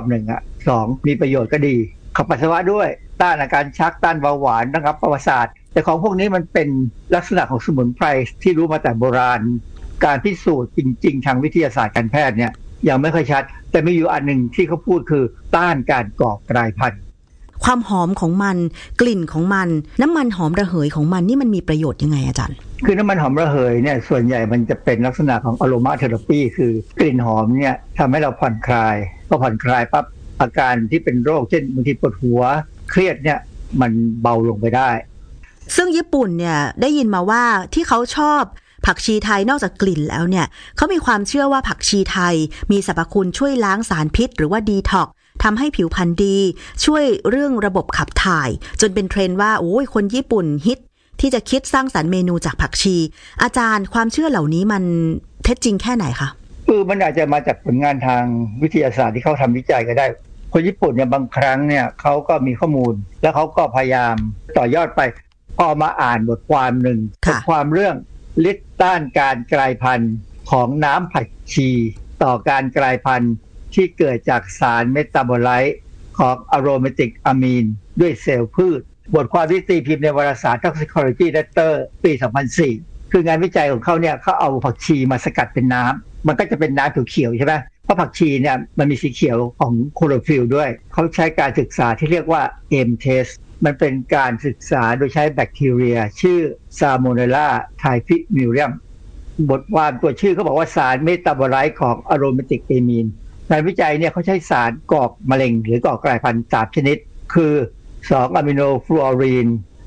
1 มีประโยชน์ก็ดีขับปัสสาวะด้วยต้านอาการชักต้านเบาหวานนะครับประวัติศาสตร์แต่ของพวกนี้มันเป็นลักษณะของสมุนไพรที่รู้มาแต่โบราณการพิสูจน์จริงๆทางวิทยาศาสตร์การแพทย์เนี่ยยังไม่ค่อยชัดแต่มีอยู่อันนึงที่เขาพูดคือต้านการก่อกลายพันธุ์ความหอมของมันกลิ่นของมันน้ำมันหอมระเหยของมันนี่มันมีประโยชน์ยังไงอาจารย์คือน้ำมันหอมระเหยเนี่ยส่วนใหญ่มันจะเป็นลักษณะของอโรมาเทอราปีคือกลิ่นหอมเนี่ยทำให้เราผ่อนคลายพอผ่อนคลายปั๊บอาการที่เป็นโรคเช่นบางทีปวดหัวเครียดเนี่ยมันเบาลงไปได้ซึ่งญี่ปุ่นเนี่ยได้ยินมาว่าที่เขาชอบผักชีไทยนอกจากกลิ่นแล้วเนี่ยเขามีความเชื่อว่าผักชีไทยมีสรรพคุณช่วยล้างสารพิษหรือว่าดีท็อกซ์ทำให้ผิวพรรณดีช่วยเรื่องระบบขับถ่ายจนเป็นเทรนด์ว่าโอ้ยคนญี่ปุ่นฮิตที่จะคิดสร้างสรรค์เมนูจากผักชีอาจารย์ความเชื่อเหล่านี้มันเท็จจริงแค่ไหนคะมันอาจจะมาจากผลงานทางวิทยาศาสตร์ที่เขาทำวิจัยก็ได้คนญี่ปุ่นเนี่ยบางครั้งเนี่ยเขาก็มีข้อมูลแล้วเขาก็พยายามต่อยอดไปพอมาอ่านบทความหนึ่งบทความเรื่องฤทธิ์ต้านการกลายพันธุ์ของน้ำผักชีต่อการกลายพันธุ์ที่เกิดจากสารเมตาโบไลต์ของอะโรมาติกอะมีนด้วยเซลล์พืชบทความที่ตีพิมพ์ในวารสาร Toxicology Letter ปี 2004 คืองานวิจัยของเขาเนี่ยเขาเอาผักชีมาสกัดเป็นน้ำมันก็จะเป็นน้ำเขียวๆใช่ไหมเพราะผักชีเนี่ยมันมีสีเขียวของโคลอโรฟิลด้วยเขาใช้การศึกษาที่เรียกว่า M-Test มันเป็นการศึกษาโดยใช้แบคทีเรียชื่อ Salmonella typhimurium บทความตัวชื่อเขาบอกว่าสารเมตาโบไลต์ของอะโรมาติกอะมีนงานวิจัยเนี่ยเขาใช้สารก่อมะเร็งหรือก่อกลายพันธุ์3ชนิดคือ2อะมิโนฟลูออรีน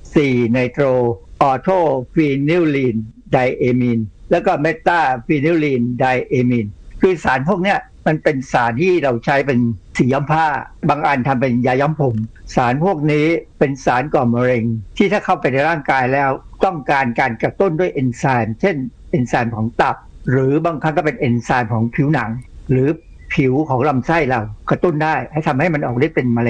4ไนโตรออโทฟีนิลลีนไดเอมีนแล้วก็เมตาฟีนิลลีนไดเอมีนคือสารพวกเนี้ยมันเป็นสารที่เราใช้เป็นสีย้อมผ้าบางอันทำเป็นยาย้อมผมสารพวกนี้เป็นสารก่อมะเร็งที่ถ้าเข้าไปในร่างกายแล้วต้องการการกระตุ้นด้วยเอนไซม์เช่นเอนไซม์ของตับหรือบางครั้งก็เป็นเอนไซม์ของผิวหนังหรือผิวของลำไส้เรากระตุ้นได้ให้ทำให้มันออกฤทธิ์เป็นมะเร็งเพ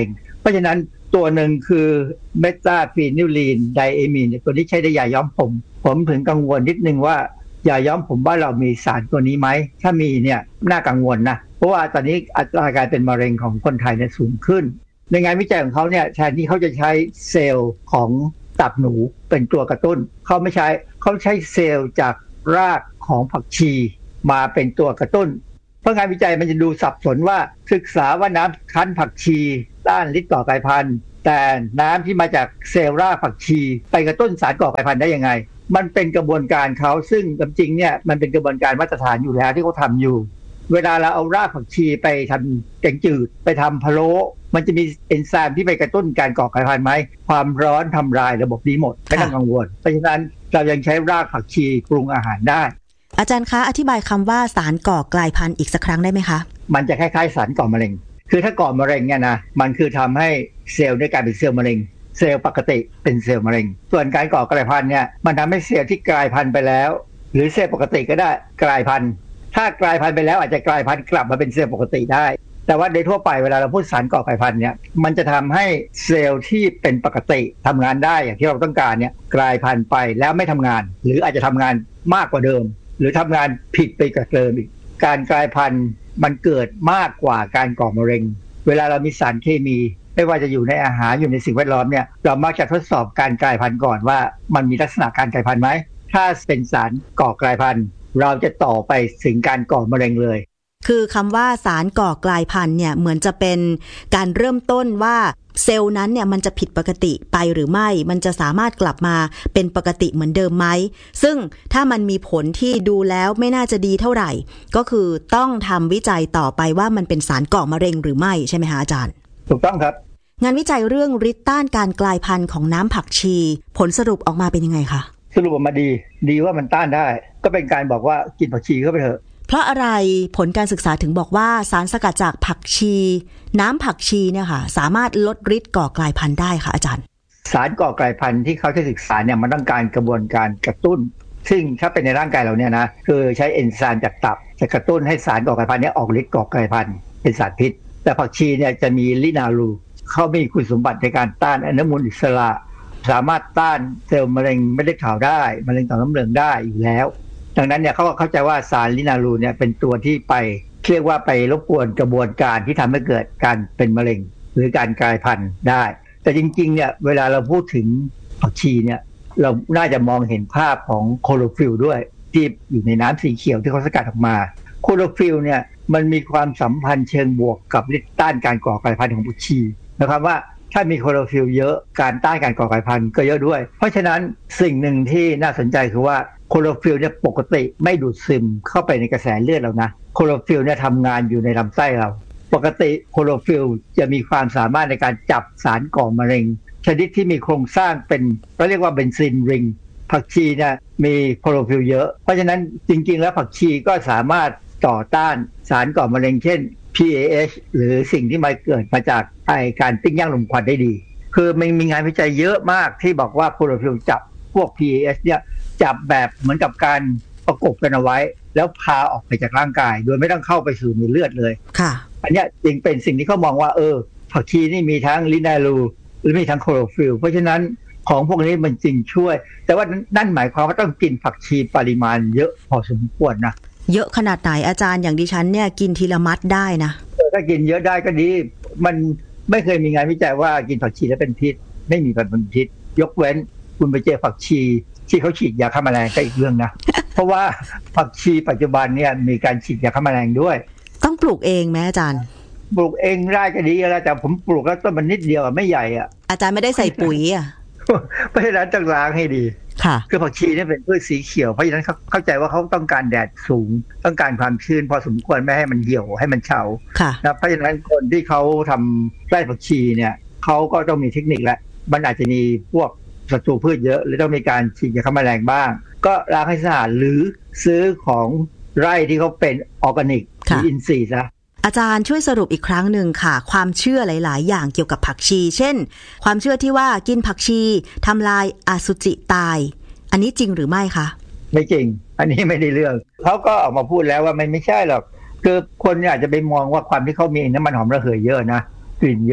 ราะฉะนั้นตัวหนึ่งคือเมทาฟีนิลลีนไดเอมีนตัวนี้ใช้ในยาย้อมผมถึงกังวลนิดนึงว่ายาย้อมผมว่าเรามีสารตัวนี้ไหมถ้ามีเนี่ยน่ากังวลนะเพราะว่าตอนนี้อัตราการเป็นมะเร็งของคนไทยเนี่ยสูงขึ้นในงานวิจัยของเขาเนี่ยแทนที่เขาจะใช้เซลล์ของตับหนูเป็นตัวกระตุ้นเขาไม่ใช้เขาใช้เซลล์จากรากของผักชีมาเป็นตัวกระตุ้นเพราะงานวิจัยมันจะดูสับสนว่าศึกษาว่าน้ำคั้นผักชีต้านฤทธิ์ก่อไกลพันธุ์แต่น้ำที่มาจากเซลล์รากผักชีไปกระตุ้นสารก่อไกลพันธุ์ได้ยังไงมันเป็นกระบวนการเขาซึ่งจริงเนี่ยมันเป็นกระบวนการมาตรฐานอยู่แล้วที่เขาทำอยู่เวลาเราเอารากผักชีไปทำแกงจืดไปทำพะโล้มันจะมีเอนไซม์ที่ไปกระตุ้นการก่อไกลพันธุ์ไหมความร้อนทำลายระบบนี้หมดไม่ต้องกังวลเพราะฉะนั้นเรายังใช้รากผักชีปรุงอาหารได้อาจารย์คะอธิบายคำว่าสารก่อกลายพันธุ์อีกสักครั้งได้ไหมคะมันจะคล้ายๆสารก่อมะเร็งคือถ้าก่อมะเร็งเนี่ยนะมันคือทำให้เซลล์ได้กลายเป็นเซลล์มะเร็งเซลล์ปกติเป็นเซลล์มะเร็งส่วนการก่อกลายพันธุ์เนี่ยมันทำให้เซลล์ที่กลายพันธุ์ไปแล้วหรือเซลล์ปกติก็ได้กลายพันธุ์ถ้ากลายพันธุ์ไปแล้วอาจจะกลายพันธุ์กลับมาเป็นเซลล์ปกติได้แต่ว่าโดยทั่วไปเวลาเราพูดสารก่อกลายพันธุ์เนี่ยมันจะทำให้เซลล์ที่เป็นปกติทำงานได้อย่างที่เราต้องการเนี่ยกลายพันธุ์ไปแล้วไม่ทำงานหรืออาจจะทำงานมากกว่าเดิมหรือทำงานผิดไปกว่าเดิมอีกการกลายพันธุ์มันเกิดมากกว่าการก่อมะเร็งเวลาเรามีสารเคมีไม่ว่าจะอยู่ในอาหารอยู่ในสิ่งแวดล้อมเนี่ยเรามักจะทดสอบการกลายพันธุ์ก่อนว่ามันมีลักษณะการกลายพันธุ์ไหมถ้าเป็นสารก่อกลายพันธุ์เราจะต่อไปถึงการก่อมะเร็งเลยคือคำว่าสารก่อกลายพันธุ์เนี่ยเหมือนจะเป็นการเริ่มต้นว่าเซลล์นั้นเนี่ยมันจะผิดปกติไปหรือไม่มันจะสามารถกลับมาเป็นปกติเหมือนเดิมไหมซึ่งถ้ามันมีผลที่ดูแล้วไม่น่าจะดีเท่าไหร่ก็คือต้องทำวิจัยต่อไปว่ามันเป็นสารก่อมะเร็งหรือไม่ใช่ไหมคะอาจารย์ถูกต้องครับงานวิจัยเรื่องฤทธิ์ต้านการกลายพันธุ์ของน้ำผักชีผลสรุปออกมาเป็นยังไงคะสรุปออกมาดีว่ามันต้านได้ก็เป็นการบอกว่ากินผักชีเข้าไปเถอะเพราะอะไรผลการศึกษาถึงบอกว่าสารสกัดจากผักชีน้ำผักชีเนี่ยค่ะสามารถลดฤทธิ์ก่อกลายพันธุ์ได้ค่ะอาจารย์สารก่อกลายพันธุ์ที่เขาจะศึกษาเนี่ยมันต้องการกระบวนการกระตุ้นซึ่งถ้าเป็นในร่างกายเราเนี่ยนะคือใช้เอนไซม์จากตับจะกระตุ้นให้สารก่อกลายพันธุ์นี้ออกฤทธิ์ก่อกลายพันธุ์เป็นสารพิษแต่ผักชีเนี่ยจะมีลินาลูเขามีคุณสมบัติในการต้านอนุมูลอิสระสามารถต้านเซลล์มะเร็งเม็ดเลือดขาวได้มะเร็งต่อมน้ำเหลืองได้อยู่แล้วดังนั้นเนี่ยเขาก็เข้าใจว่าสารลินาลูเนี่ยเป็นตัวที่ไปเรียกว่าไปรบกวนกระบวนการที่ทำให้เกิดการเป็นมะเร็งหรือการกลายพันธุ์ได้แต่จริงๆเนี่ยเวลาเราพูดถึงผักชีเนี่ยเราน่าจะมองเห็นภาพของโคโรฟิลด้วยที่อยู่ในน้ำสีเขียวที่เขาสกัดออกมาโคโรฟิลเนี่ยมันมีความสัมพันธ์เชิงบวกกับฤทธิ์ต้านการก่อกลายพันธุ์ของผักชีนะครับว่าถ้ามีโคโรฟิลเยอะการต้านการก่อกลายพันธุ์ก็เยอะด้วยเพราะฉะนั้นสิ่งหนึ่งที่น่าสนใจคือว่าโคโรฟิลเนี่ยปกติไม่ดูดซึมเข้าไปในกระแสเลือดเรานะโคโรฟิลเนี่ยทำงานอยู่ในลำไส้เราปกติโคโรฟิลจะมีความสามารถในการจับสารก่อมะเร็งชนิดที่มีโครงสร้างเป็นเราเรียกว่าเบนซินริงผักชีเนี่ยมีโคโรฟิลเยอะเพราะฉะนั้นจริงๆแล้วผักชีก็สามารถต่อต้านสารก่อมะเร็งเช่น PAH หรือสิ่งที่มาเกิดมาจากการปิ้งย่างลมควันได้ดีคือมันมีงานวิจัยเยอะมากที่บอกว่าโคโรฟิลจับพวก PAH เนี่ยจับแบบเหมือนกับการประกบกันเอาไว้แล้วพาออกไปจากร่างกายโดยไม่ต้องเข้าไปสู่ในเลือดเลยค่ะอันนี้จึงเป็นสิ่งที่เขามองว่าผักชีนี่มีทั้งลินาลูหรือมีทั้งโคโรฟิลเพราะฉะนั้นของพวกนี้มันจริงช่วยแต่ว่านั่นหมายความว่าต้องกินผักชีปริมาณเยอะพอสมควรนะเยอะขนาดไหนอาจารย์อย่างดิฉันเนี่ยกินทีละมัดได้นะถ้ากินเยอะได้ก็ดีมันไม่เคยมีงานวิจัยว่ากินผักชีแล้วเป็นพิษไม่มีเป็นพิษยกเว้นคุณไปเจอผักชีที่เขาฉีดยาฆ่าแมลงก็อีกเรื่องนะเพราะว่าผักชีปัจจุบันเนี่ยมีการฉีดยาฆ่าแมลงด้วยต้องปลูกเองไหมอาจารย์ปลูกเองได้ก็ดีแล้วแต่ผมปลูกแล้วต้นมันนิดเดียวไม่ใหญ่อ่ะอาจารย์ไม่ได้ใส่ปุ๋ยอ่ะเพราะฉะนั้นต้องล้างให้ดีค่ะคือผักชีเนี่ยเป็นพืชสีเขียวเพราะฉะนั้นเข้าใจว่าเขาต้องการแดดสูงต้องการความชื้นพอสมควรไม่ให้มันเหี่ยวให้มันเฉานะเพราะฉะนั้นคนที่เขาทำไร่ผักชีเนี่ยเขาก็ต้องมีเทคนิคและมันอาจจะมีพวกศัตรูพืชเยอะหรือต้องมีการฉีดยาฆ่าแมลงบ้างก็ล้างให้สะอาดหรือซื้อของไร่ที่เขาเป็นออร์แกนิกหรืออินทรีย์ซะอาจารย์ช่วยสรุปอีกครั้งหนึ่งค่ะความเชื่อหลายๆอย่างเกี่ยวกับผักชีเช่นความเชื่อที่ว่ากินผักชีทำลายอสุจิตายอันนี้จริงหรือไม่คะไม่จริงอันนี้ไม่ได้เรื่องเขาก็ออกมาพูดแล้วว่ามันไม่ใช่หรอกคือคนอาจจะไปมองว่าความที่เขามีน้ำมันหอมระเหยเยอะนะกลิ่นเยอะ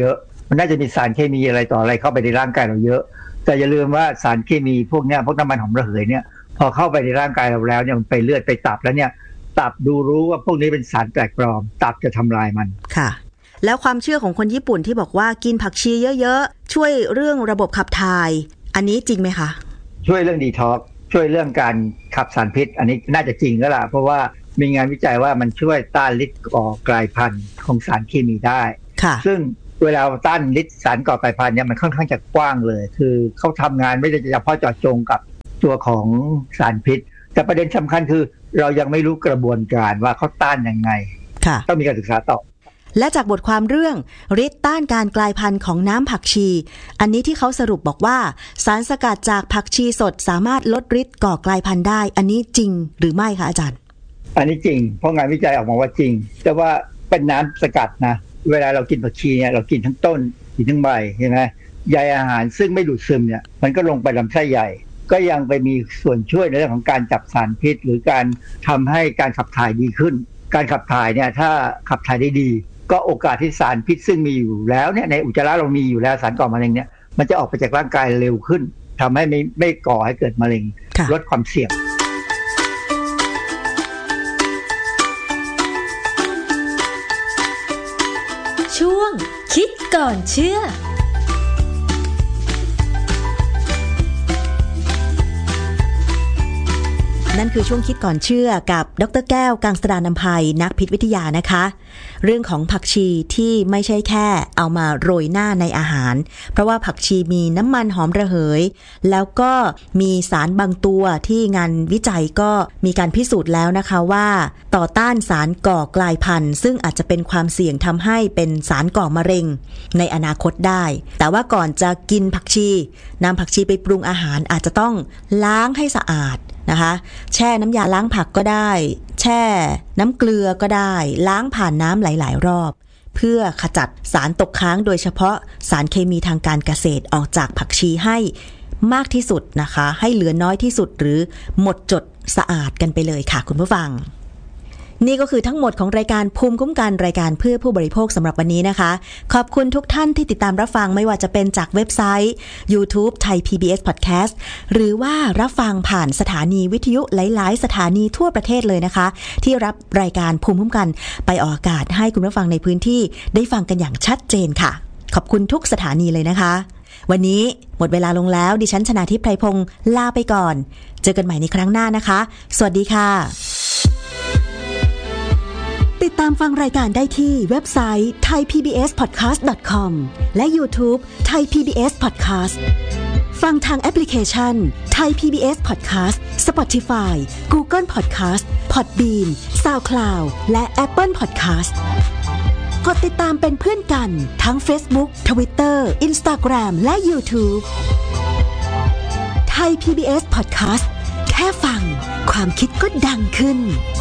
มันน่าจะมีสารเคมีอะไรต่ออะไรเข้าไปในร่างกายเราเยอะแต่อย่าลืมว่าสารเคมีพวกเนี้ยพวกน้ำมันหอมระเหยเนี่ยพอเข้าไปในร่างกายเราแล้วเนี่ยมันไปเลือดไปตับแล้วเนี่ยตับดูรู้ว่าพวกนี้เป็นสารแปลกปลอมตับจะทำลายมันค่ะแล้วความเชื่อของคนญี่ปุ่นที่บอกว่ากินผักชีเยอะๆช่วยเรื่องระบบขับถ่ายอันนี้จริงไหมคะช่วยเรื่องดีท็อกซ์ช่วยเรื่องการขับสารพิษอันนี้น่าจะจริงแล้วล่ะเพราะว่ามีงานวิจัยว่ามันช่วยต้านฤทธิ์ก่อกลายพันธุ์ของสารเคมีได้ซึ่งเวลาต้านฤทธิ์สารก่อกลายพันธุ์เนี่ยมันค่อนข้างจะกว้างเลยคือเขาทำงานไม่ได้เฉพาะเจาะจงกับตัวของสารพิษแต่ประเด็นสำคัญคือเรายังไม่รู้กระบวนการว่าเขาต้านยังไงต้องมีการศึกษาต่อและจากบทความเรื่องฤทธิ์ต้านการกลายพันธุ์ของน้ำผักชีอันนี้ที่เขาสรุปบอกว่าสารสกัดจากผักชีสดสามารถลดฤทธิ์ก่อกลายพันธุ์ได้อันนี้จริงหรือไม่คะอาจารย์อันนี้จริงเพราะงานวิจัยออกมาว่าจริงแต่ว่าเป็นน้ำสกัดนะเวลาเรากินผักชีเนี่ยเรากินทั้งต้นกินทั้งใบใช่ไหมใยอาหารซึ่งไม่ดูดซึมเนี่ยมันก็ลงไปลำไส้ใหญ่ก็ยังไปมีส่วนช่วยในเรื่องของการจับสารพิษหรือการทำให้การขับถ่ายดีขึ้นการขับถ่ายเนี่ยถ้าขับถ่ายได้ดีก็โอกาสที่สารพิษซึ่งมีอยู่แล้วเนี่ยในอุจจาระเรามีอยู่แล้วสารก่อมะเร็งเนี่ยมันจะออกไปจากร่างกายเร็วขึ้นทำให้ไม่ก่อให้เกิดมะเร็งลดความเสี่ยงช่วงคิดก่อนเชื่อนั่นคือช่วงคิดก่อนเชื่อกับดร.แก้วกังสดาลอำไพนักพิษวิทยานะคะเรื่องของผักชีที่ไม่ใช่แค่เอามาโรยหน้าในอาหารเพราะว่าผักชีมีน้ำมันหอมระเหยแล้วก็มีสารบางตัวที่งานวิจัยก็มีการพิสูจน์แล้วนะคะว่าต่อต้านสารก่อกลายพันธุ์ซึ่งอาจจะเป็นความเสี่ยงทำให้เป็นสารก่อมะเร็งในอนาคตได้แต่ว่าก่อนจะกินผักชีนำผักชีไปปรุงอาหารอาจจะต้องล้างให้สะอาดนะคะแช่น้ำยาล้างผักก็ได้แช่น้ำเกลือก็ได้ล้างผ่านน้ำหลายๆรอบเพื่อขจัดสารตกค้างโดยเฉพาะสารเคมีทางการเกษตรออกจากผักชีให้มากที่สุดนะคะให้เหลือน้อยที่สุดหรือหมดจดสะอาดกันไปเลยค่ะคุณผู้ฟังนี่ก็คือทั้งหมดของรายการภูมิคุ้มกันรายการเพื่อผู้บริโภคสำหรับวันนี้นะคะขอบคุณทุกท่านที่ติดตามรับฟังไม่ว่าจะเป็นจากเว็บไซต์ YouTube Thai PBS Podcast หรือว่ารับฟังผ่านสถานีวิทยุหลายๆสถานีทั่วประเทศเลยนะคะที่รับรายการภูมิคุ้มกันไปออกอากาศให้คุณผู้ฟังในพื้นที่ได้ฟังกันอย่างชัดเจนค่ะขอบคุณทุกสถานีเลยนะคะวันนี้หมดเวลาลงแล้วดิฉันชนาทิพย์ไพรพงศ์ลาไปก่อนเจอกันใหม่ในครั้งหน้านะคะสวัสดีค่ะติดตามฟังรายการได้ที่เว็บไซต์ thaipbspodcast.com และ YouTube Thai PBS Podcast ฟังทางแอปพลิเคชัน Thai PBS Podcast Spotify Google Podcast Podbean SoundCloud และ Apple Podcast กดติดตามเป็นเพื่อนกันทั้ง Facebook Twitter Instagram และ YouTube Thai PBS Podcast แค่ฟังความคิดก็ดังขึ้น